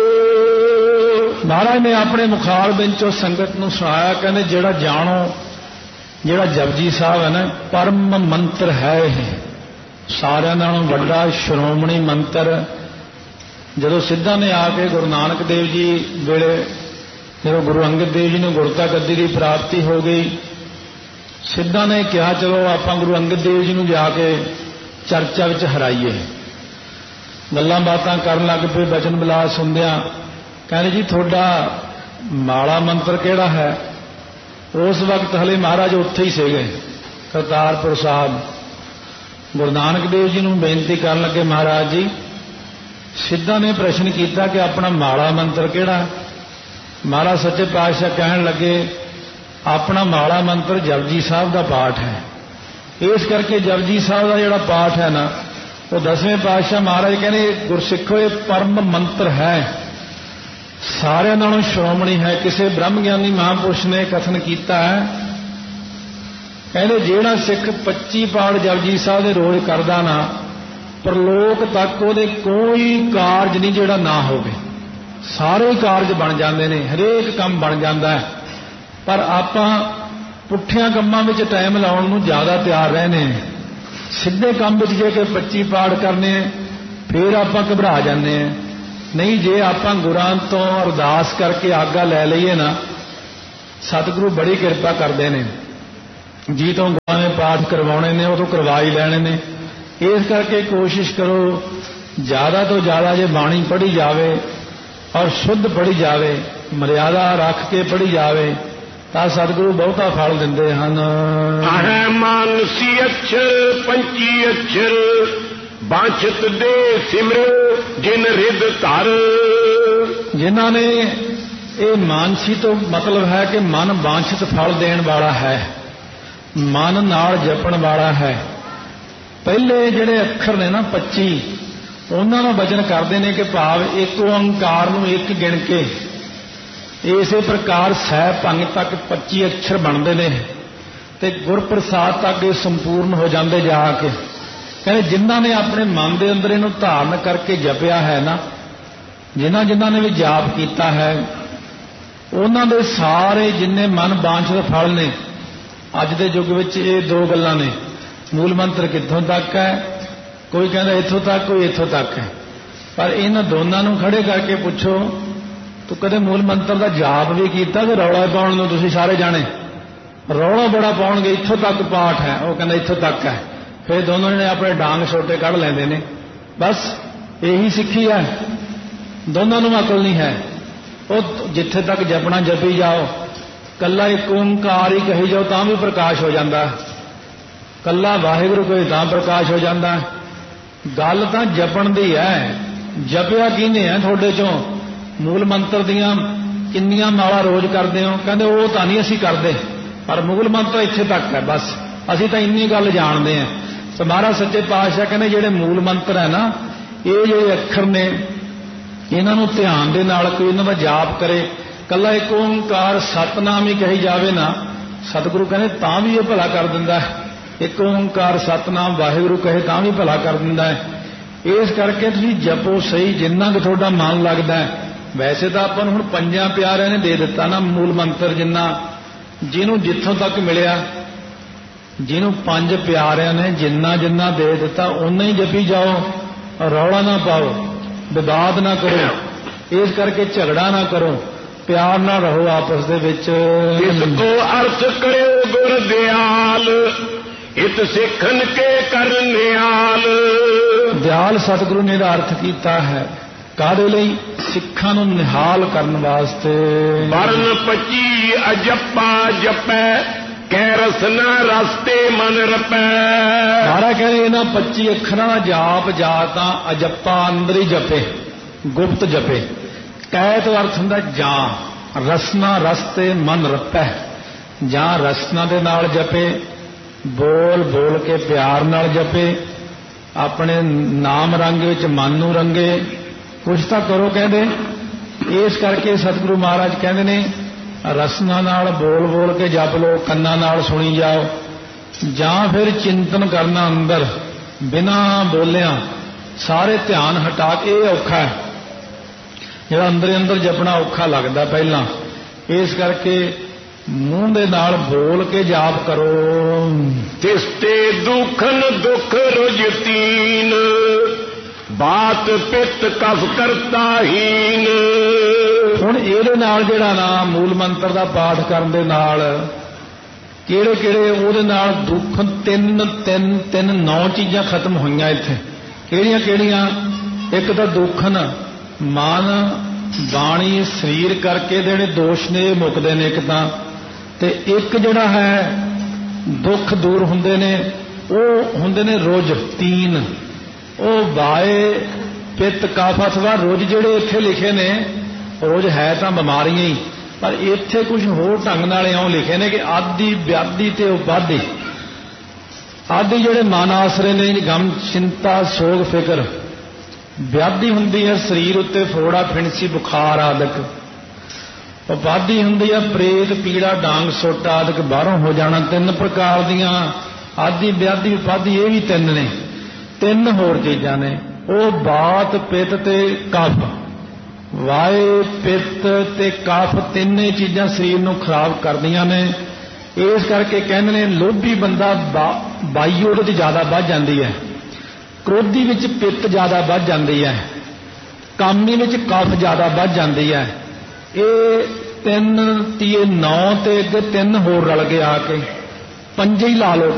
ਮਹਾਰਾਜ ਨੇ ਆਪਣੇ ਮੁਖਾਰ ਵਿੱਚੋਂ ਸੰਗਤ ਨੂੰ ਸੁਣਾਇਆ, ਕਹਿੰਦੇ ਜਿਹੜਾ ਜਾਣੋ, ਜਿਹੜਾ ਜਪਜੀ ਸਾਹਿਬ ਹੈ ਨਾ, ਪਰਮ ਮੰਤਰ ਹੈ। ਇਹ ਸਾਰਿਆਂ ਨਾਲੋਂ ਵੱਡਾ ਸ਼੍ਰੋਮਣੀ ਮੰਤਰ। ਜਦੋਂ ਸਿੱਧਾਂ ਨੇ ਆ ਕੇ ਗੁਰੂ ਨਾਨਕ ਦੇਵ ਜੀ ਵੇਲੇ, ਜਦੋਂ ਗੁਰੂ ਅੰਗਦ ਦੇਵ ਜੀ ਨੂੰ ਗੁਰਤਾ ਗੱਦੀ ਦੀ ਪ੍ਰਾਪਤੀ ਹੋ ਗਈ, ਸਿੱਧਾਂ ਨੇ ਕਿਹਾ ਚਲੋ ਆਪਾਂ ਗੁਰੂ ਅੰਗਦ ਦੇਵ ਜੀ ਨੂੰ ਜਾ ਕੇ ਚਰਚਾ ਵਿੱਚ ਹਰਾਈਏ। ਗੱਲਾਂ ਬਾਤਾਂ ਕਰਨ ਲੱਗ ਪਏ। ਬਚਨ ਬਿਲਾਸ ਹੁੰਦਿਆਂ ਕਹਿੰਦੇ ਜੀ ਤੁਹਾਡਾ ਮਾਲਾ ਮੰਤਰ ਕਿਹੜਾ ਹੈ? ਉਸ ਵਕਤ ਹਲੇ ਮਹਾਰਾਜ ਉੱਥੇ ਹੀ ਸੀਗੇ ਕਰਤਾਰਪੁਰ ਸਾਹਿਬ। ਗੁਰੂ ਨਾਨਕ ਦੇਵ ਜੀ ਨੂੰ ਬੇਨਤੀ ਕਰਨ ਲੱਗੇ, ਮਹਾਰਾਜ ਜੀ ਸਿੱਧਾਂ ਨੇ ਪ੍ਰਸ਼ਨ ਕੀਤਾ ਕਿ ਆਪਣਾ ਮਾਲਾ ਮੰਤਰ ਕਿਹੜਾ? ਮਹਾਰਾਜ ਸੱਚੇ ਪਾਤਸ਼ਾਹ ਕਹਿਣ ਲੱਗੇ, ਆਪਣਾ ਮਾਲਾ ਮੰਤਰ ਜਪਜੀ ਸਾਹਿਬ ਦਾ ਪਾਠ ਹੈ। ਇਸ ਕਰਕੇ ਜਪਜੀ ਸਾਹਿਬ ਦਾ ਜਿਹੜਾ ਪਾਠ ਹੈ ਨਾ, ਉਹ ਦਸਵੇਂ ਪਾਤਸ਼ਾਹ ਮਹਾਰਾਜ ਕਹਿੰਦੇ ਗੁਰਸਿੱਖੋ ਇਹ ਪਰਮ ਮੰਤਰ ਹੈ, ਸਾਰਿਆਂ ਨਾਲੋਂ ਸ਼੍ਰੋਮਣੀ ਹੈ। ਕਿਸੇ ਬ੍ਰਹਮ ਗਿਆਨੀ ਮਹਾਂਪੁਰਸ਼ ਨੇ ਕਥਨ ਕੀਤਾ ਹੈ, ਕਹਿੰਦੇ ਜਿਹੜਾ ਸਿੱਖ ਪੱਚੀ ਪਾਠ ਜਪਜੀ ਸਾਹਿਬ ਦੇ ਰੋਜ਼ ਕਰਦਾ ਨਾ, ਪਰਲੋਕ ਤੱਕ ਉਹਦੇ ਕੋਈ ਕਾਰਜ ਨਹੀਂ ਜਿਹੜਾ ਨਾ ਹੋਵੇ। ਸਾਰੇ ਕਾਰਜ ਬਣ ਜਾਂਦੇ ਨੇ, ਹਰੇਕ ਕੰਮ ਬਣ ਜਾਂਦਾ ਹੈ। ਪਰ ਆਪਾਂ ਪੁੱਠਿਆਂ ਕੰਮਾਂ ਵਿੱਚ ਟਾਈਮ ਲਾਉਣ ਨੂੰ ਜ਼ਿਆਦਾ ਤਿਆਰ ਰਹਿੰਦੇ ਨੇ। ਸਿੱਧੇ ਕੰਮ ਵਿੱਚ ਜੇ ਕਿ ਪੱਚੀ ਪਾਠ ਕਰਨੇ ਫਿਰ ਆਪਾਂ ਘਬਰਾ ਜਾਂਦੇ ਹਾਂ। ਨਹੀਂ, ਜੇ ਆਪਾਂ ਗੁਰਾਂ ਤੋਂ ਅਰਦਾਸ ਕਰਕੇ ਆਗਾ ਲੈ ਲਈਏ ਨਾ, ਸਤਿਗੁਰੂ ਬੜੀ ਕਿਰਪਾ ਕਰਦੇ ਨੇ। ਜੀ ਤੋਂ ਗੁਰਾਂ ਨੇ ਪਾਠ ਕਰਵਾਉਣੇ ਨੇ, ਉਹ ਤੋਂ ਕਰਵਾ ਹੀ ਲੈਣੇ ਨੇ। ਇਸ ਕਰਕੇ ਕੋਸ਼ਿਸ਼ ਕਰੋ ਜ਼ਿਆਦਾ ਤੋਂ ਜ਼ਿਆਦਾ ਜੇ ਬਾਣੀ ਪੜ੍ਹੀ ਜਾਵੇ ਔਰ ਸ਼ੁੱਧ ਪੜ੍ਹੀ ਜਾਵੇ, ਮਰਿਆਦਾ ਰੱਖ ਕੇ ਪੜ੍ਹੀ ਜਾਵੇ, ਤਾਂ ਸਤਿਗੁਰੂ ਬਹੁਤਾ ਫਲ ਦਿੰਦੇ ਹਨ। ਹੈ ਮਾਨਸੀ ਅੱਛਰ ਪੰਚੀ ਅੱਛਰ, ਬਾਂਛਤ ਦੇ ਸਿਮਰਿਓ ਜਿਨ ਰਿਦ ਧਰ। ਜਿਨ੍ਹਾਂ ਨੇ ਇਹ ਮਾਨਸੀ ਤੋਂ ਮਤਲਬ ਹੈ ਕਿ ਮਨ ਬਾਂਛਤ ਫਲ ਦੇਣ ਵਾਲਾ ਹੈ, ਮਨ ਨਾਲ ਜਪਣ ਵਾਲਾ ਹੈ। ਪਹਿਲੇ ਜਿਹੜੇ ਅੱਖਰ ਨੇ ਨਾ ਪੱਚੀ, ਉਹਨਾਂ ਨੂੰ ਬਚਨ ਕਰਦੇ ਨੇ ਕਿ ਭਾਵ ਇੱਕ ਓੰਕਾਰ ਨੂੰ ਇੱਕ ਗਿਣ ਕੇ ਇਸੇ ਪ੍ਰਕਾਰ ਸਹਿ ਭੰਗ ਤੱਕ ਪੱਚੀ ਅੱਖਰ ਬਣਦੇ ਨੇ ਤੇ ਗੁਰਪ੍ਰਸਾਦ ਤੱਕ ਇਹ ਸੰਪੂਰਨ ਹੋ ਜਾਂਦੇ ਜਾ ਕੇ। ਕਹਿੰਦੇ ਜਿਨ੍ਹਾਂ ਨੇ ਆਪਣੇ ਮਨ ਦੇ ਅੰਦਰ ਇਹਨੂੰ ਧਾਰਨ ਕਰਕੇ ਜਪਿਆ ਹੈ ਨਾ, ਜਿਨ੍ਹਾਂ ਜਿਨ੍ਹਾਂ ਨੇ ਵੀ ਜਾਪ ਕੀਤਾ ਹੈ, ਉਹਨਾਂ ਦੇ ਸਾਰੇ ਜਿੰਨੇ ਮਨ ਬਾਂਛਤ ਫਲ ਨੇ। ਅੱਜ ਦੇ ਯੁੱਗ ਵਿੱਚ ਇਹ ਦੋ ਗੱਲਾਂ ਨੇ, ਮੂਲ ਮੰਤਰ ਕਿੱਥੋਂ ਤੱਕ ਹੈ, ਕੋਈ ਕਹਿੰਦਾ ਇੱਥੋਂ ਤੱਕ, ਕੋਈ ਇੱਥੋਂ ਤੱਕ ਹੈ। ਪਰ ਇਹਨਾਂ ਦੋਨਾਂ ਨੂੰ ਖੜੇ ਕਰਕੇ ਪੁੱਛੋ, ਤੂੰ ਕਦੇ ਮੂਲ ਮੰਤਰ ਦਾ ਜਾਪ ਵੀ ਕੀਤਾ? ਤੇ ਰੌਲਾ ਪਾਉਣ ਨੂੰ ਤੁਸੀਂ ਸਾਰੇ ਜਾਣੇ ਰੌਲਾ ਬੜਾ ਪਾਉਣਗੇ, ਇੱਥੋਂ ਤੱਕ ਪਾਠ ਹੈ, ਉਹ ਕਹਿੰਦਾ ਇੱਥੋਂ ਤੱਕ ਹੈ। ਫਿਰ ਦੋਨੋਂ ਜਣੇ ਆਪਣੇ ਡਾਂਗ ਛੋਟੇ ਕੱਢ ਲੈਂਦੇ ਨੇ। ਬਸ ਇਹੀ ਸਿੱਖੀ ਹੈ, ਦੋਨਾਂ ਨੂੰ ਅਕਲ ਨਹੀਂ ਹੈ। ਉਹ ਜਿੱਥੇ ਤੱਕ ਜਪਣਾ ਜਪੀ ਜਾਓ, ਕੱਲਾ ਇੱਕ ਓਂਕਾਰ ਹੀ ਕਹੀ ਜਾਓ ਤਾਂ ਵੀ ਪ੍ਰਕਾਸ਼ ਹੋ ਜਾਂਦਾ, ਕੱਲਾ ਵਾਹਿਗੁਰੂ ਕਹੇ ਤਾਂ ਪ੍ਰਕਾਸ਼ ਹੋ ਜਾਂਦਾ। ਗੱਲ ਤਾਂ ਜਪਣ ਦੀ ਹੈ। ਜਪਿਆ ਕਿਹਨੇ ਹੈ ਤੁਹਾਡੇ ਚੋਂ? ਮੂਲ ਮੰਤਰ ਦੀਆਂ ਕਿੰਨੀਆਂ ਮਾਲਾ ਰੋਜ਼ ਕਰਦੇ ਹੋ? ਕਹਿੰਦੇ ਉਹ ਤਾਂ ਨਹੀਂ ਅਸੀਂ ਕਰਦੇ, ਪਰ ਮੂਲ ਮੰਤਰ ਇੱਥੇ ਤੱਕ ਹੈ। ਬਸ ਅਸੀਂ ਤਾਂ ਇੰਨੀ ਗੱਲ ਜਾਣਦੇ ਹਾਂ। ਤੇ ਮਹਾਰਾਜ ਸੱਚੇ ਪਾਤਸ਼ਾਹ ਕਹਿੰਦੇ ਜਿਹੜੇ ਮੂਲ ਮੰਤਰ ਹੈ ਨਾ, ਇਹ ਜਿਹੜੇ ਅੱਖਰ ਨੇ, ਇਹਨਾਂ ਨੂੰ ਧਿਆਨ ਦੇ ਨਾਲ ਕੋਈ ਇਹਨਾਂ ਦਾ ਜਾਪ ਕਰੇ, ਕੱਲਾ ਇੱਕ ਓਂਕਾਰ ਸਤਨਾਮ ਹੀ ਕਹੀ ਜਾਵੇ ਨਾ, ਸਤਿਗੁਰੂ ਕਹਿੰਦੇ ਤਾਂ ਵੀ ਇਹ ਭਲਾ ਕਰ ਦਿੰਦਾ ਹੈ। ਇੱਕ ਓਂਕਾਰ ਸਤਨਾਮ ਵਾਹਿਗੁਰੂ ਕਹੇ ਤਾਂ ਵੀ ਭਲਾ ਕਰ ਦਿੰਦਾ ਹੈ। ਇਸ ਕਰਕੇ ਤੁਸੀਂ ਜਪੋ ਸਹੀ ਜਿੰਨਾ ਕਿ ਤੁਹਾਡਾ ਮਨ ਲੱਗਦਾ ਹੈ। ਵੈਸੇ ਤਾਂ ਆਪਾਂ ਨੂੰ ਹੁਣ ਪੰਜਾਂ ਪਿਆਰਿਆਂ ਨੇ ਦੇ ਦਿੱਤਾ ਨਾ ਮੂਲ ਮੰਤਰ, ਜਿੰਨਾ ਜਿਹਨੂੰ ਜਿੱਥੋਂ ਤੱਕ ਮਿਲਿਆ, ਜਿਹਨੂੰ ਪੰਜ ਪਿਆਰਿਆਂ ਨੇ ਜਿੰਨਾ ਜਿੰਨਾ ਦੇ ਦਿੱਤਾ ਓਨਾ ਹੀ ਜਪੀ ਜਾਓ, ਰੌਲਾ ਨਾ ਪਾਓ, ਵਿਵਾਦ ਨਾ ਕਰੋ, ਇਸ ਕਰਕੇ ਝਗੜਾ ਨਾ ਕਰੋ, ਪਿਆਰ ਨਾਲ ਰਹੋ ਆਪਸ ਦੇ ਵਿੱਚ। ਇਸ ਕੋ ਅਰਥ ਕਰਿਓ ਗੁਰ ਦਿਆਲ, ਇਤ ਸਿੱਖਨ ਕੇ ਕਰਨਿਆਲ। ਦਿਆਲ ਸਤਿਗੁਰੂ ਨੇ ਦਾ ਅਰਥ ਕੀਤਾ ਹੈ ਕਾਹਦੇ ਲਈ? ਸਿੱਖਾਂ ਨੂੰ ਨਿਹਾਲ ਕਰਨ ਵਾਸਤੇ। ਵਰਨ ਪੱਚੀ ਅਜੱਪਾ ਜਪੈ, ਕੈ ਰਸਨਾ ਰਸਤੇ ਮਨ ਰਪੈ। ਸਾਰਾ ਕਹਿੰਦੇ ਇਹਨਾਂ ਪੱਚੀ ਅੱਖਰਾਂ ਦਾ ਜਾਪ ਜਾ ਤਾਂ ਅਜੱਪਾ ਅੰਦਰ ਹੀ ਜਪੇ, ਗੁਪਤ ਜਪੇ। ਕੈ ਤੋਂ ਅਰਥ ਹੁੰਦਾ ਜਾਂ, ਰਸਨਾ ਰਸਤੇ ਮਨ ਰਪੈ, ਜਾਂ ਰਸਨਾ ਦੇ ਨਾਲ ਜਪੇ, ਬੋਲ ਬੋਲ ਕੇ ਪਿਆਰ ਨਾਲ ਜਪੇ, ਆਪਣੇ ਨਾਮ ਰੰਗ ਵਿੱਚ ਮਨ ਨੂੰ ਰੰਗੇ, ਕੁਛ ਤਾਂ ਕਰੋ ਕਹਿੰਦੇ। ਇਸ ਕਰਕੇ ਸਤਿਗੁਰੂ ਮਹਾਰਾਜ ਕਹਿੰਦੇ ਨੇ ਰਸਨਾ ਨਾਲ ਬੋਲ ਬੋਲ ਕੇ ਜਪ ਲਓ, ਕੰਨਾਂ ਨਾਲ ਸੁਣੀ ਜਾਓ, ਜਾਂ ਫਿਰ ਚਿੰਤਨ ਕਰਨਾ ਅੰਦਰ ਬਿਨਾਂ ਬੋਲਿਆਂ, ਸਾਰੇ ਧਿਆਨ ਹਟਾ ਕੇ। ਇਹ ਔਖਾ ਹੈ, ਜਿਹੜਾ ਅੰਦਰ ਅੰਦਰ ਜਪਣਾ ਔਖਾ ਲੱਗਦਾ ਪਹਿਲਾਂ। ਇਸ ਕਰਕੇ ਮੂੰਹ ਦੇ ਨਾਲ ਬੋਲ ਕੇ ਜਾਪ ਕਰੋ। ਤਿਸਤੇ ਦੁਖਨ ਦੁਖ ਰੁਜਤੀਨ, ਬਾਤ ਪਿੱਤ ਕਫ ਕਰਤਾ ਹੀਨ। ਹੁਣ ਇਹਦੇ ਨਾਲ ਜਿਹੜਾ ਨਾ ਮੂਲ ਮੰਤਰ ਦਾ ਪਾਠ ਕਰਨ ਦੇ ਨਾਲ ਕਿਹੜੇ ਕਿਹੜੇ ਉਹਦੇ ਨਾਲ ਦੁੱਖ, ਤਿੰਨ ਤਿੰਨ ਤਿੰਨ ਨੌ ਚੀਜ਼ਾਂ ਖਤਮ ਹੋਈਆਂ ਇੱਥੇ। ਕਿਹੜੀਆਂ ਕਿਹੜੀਆਂ? ਇੱਕ ਤਾਂ ਦੁੱਖਨ, ਮਨ ਬਾਣੀ ਸਰੀਰ ਕਰਕੇ ਜਿਹੜੇ ਦੋਸ਼ ਨੇ ਇਹ ਮੁੱਕਦੇ ਨੇ ਇੱਕ ਤਾਂ, ਤੇ ਇੱਕ ਜਿਹੜਾ ਹੈ ਦੁੱਖ ਦੂਰ ਹੁੰਦੇ ਨੇ, ਉਹ ਹੁੰਦੇ ਨੇ ਰੁਜ ਤੀਨ। ਉਹ ਵਾਏ ਪਿੱਤ ਕਫ ਅਥਵਾ ਰੁਜ ਜਿਹੜੇ ਇੱਥੇ ਲਿਖੇ ਨੇ, ਰੁਜ ਹੈ ਤਾਂ ਬਿਮਾਰੀਆਂ ਹੀ, ਪਰ ਇੱਥੇ ਕੁਝ ਹੋਰ ਢੰਗ ਨਾਲ ਇਉਂ ਲਿਖੇ ਨੇ ਕਿ ਆਦਿ ਵਿਆਧੀ ਤੇ ਉਪਾਧੀ। ਆਦਿ ਜਿਹੜੇ ਮਨ ਆਸਰੇ ਨੇ, ਗਮ ਚਿੰਤਾ ਸੋਗ ਫਿਕਰ। ਵਿਆਧੀ ਹੁੰਦੀ ਹੈ ਸਰੀਰ ਉੱਤੇ ਫੋੜਾ ਫਿਣਸੀ ਬੁਖਾਰ ਆਦਿਕ। ਉਪਾਧੀ ਹੁੰਦੀ ਹੈ ਪ੍ਰੇਤ ਪੀੜਾ ਡਾਂਗ ਸੋਟਾ ਆਦਿਕ ਬਾਹਰੋਂ ਹੋ ਜਾਣਾ। ਤਿੰਨ ਪ੍ਰਕਾਰ ਦੀਆਂ ਆਦਿ ਵਿਆਧੀ ਉਪਾਧੀ, ਇਹ ਵੀ ਤਿੰਨ ਨੇ। ਤਿੰਨ ਹੋਰ ਚੀਜ਼ਾਂ ਨੇ, ਉਹ ਬਾਤ ਪਿੱਤ ਤੇ ਕਫ। ਵਾਏ ਪਿੱਤ ਤੇ ਕਫ ਤਿੰਨੇ ਚੀਜ਼ਾਂ ਸਰੀਰ ਨੂੰ ਖਰਾਬ ਕਰਦੀਆਂ ਨੇ। ਇਸ ਕਰਕੇ ਕਹਿੰਦੇ ਨੇ ਲੋਭੀ ਬੰਦਾ ਬਾਈ ਉਹਦੇ 'ਚ ਜ਼ਿਆਦਾ ਵੱਧ ਜਾਂਦੀ ਹੈ, ਕ੍ਰੋਧੀ ਵਿੱਚ ਪਿੱਤ ਜ਼ਿਆਦਾ ਵੱਧ ਜਾਂਦੀ ਹੈ, ਕਾਮੀ ਵਿੱਚ ਕਫ ਜ਼ਿਆਦਾ ਵੱਧ ਜਾਂਦੀ ਹੈ। ਇਹ ਤਿੰਨ ਤੀਏ ਨੌ ਤੇ ਅੱਗੇ ਤਿੰਨ ਹੋਰ ਰਲ ਗਏ ਆ ਕੇ ਪੰਜੇ ਹੀ ਲਾ ਲਓ।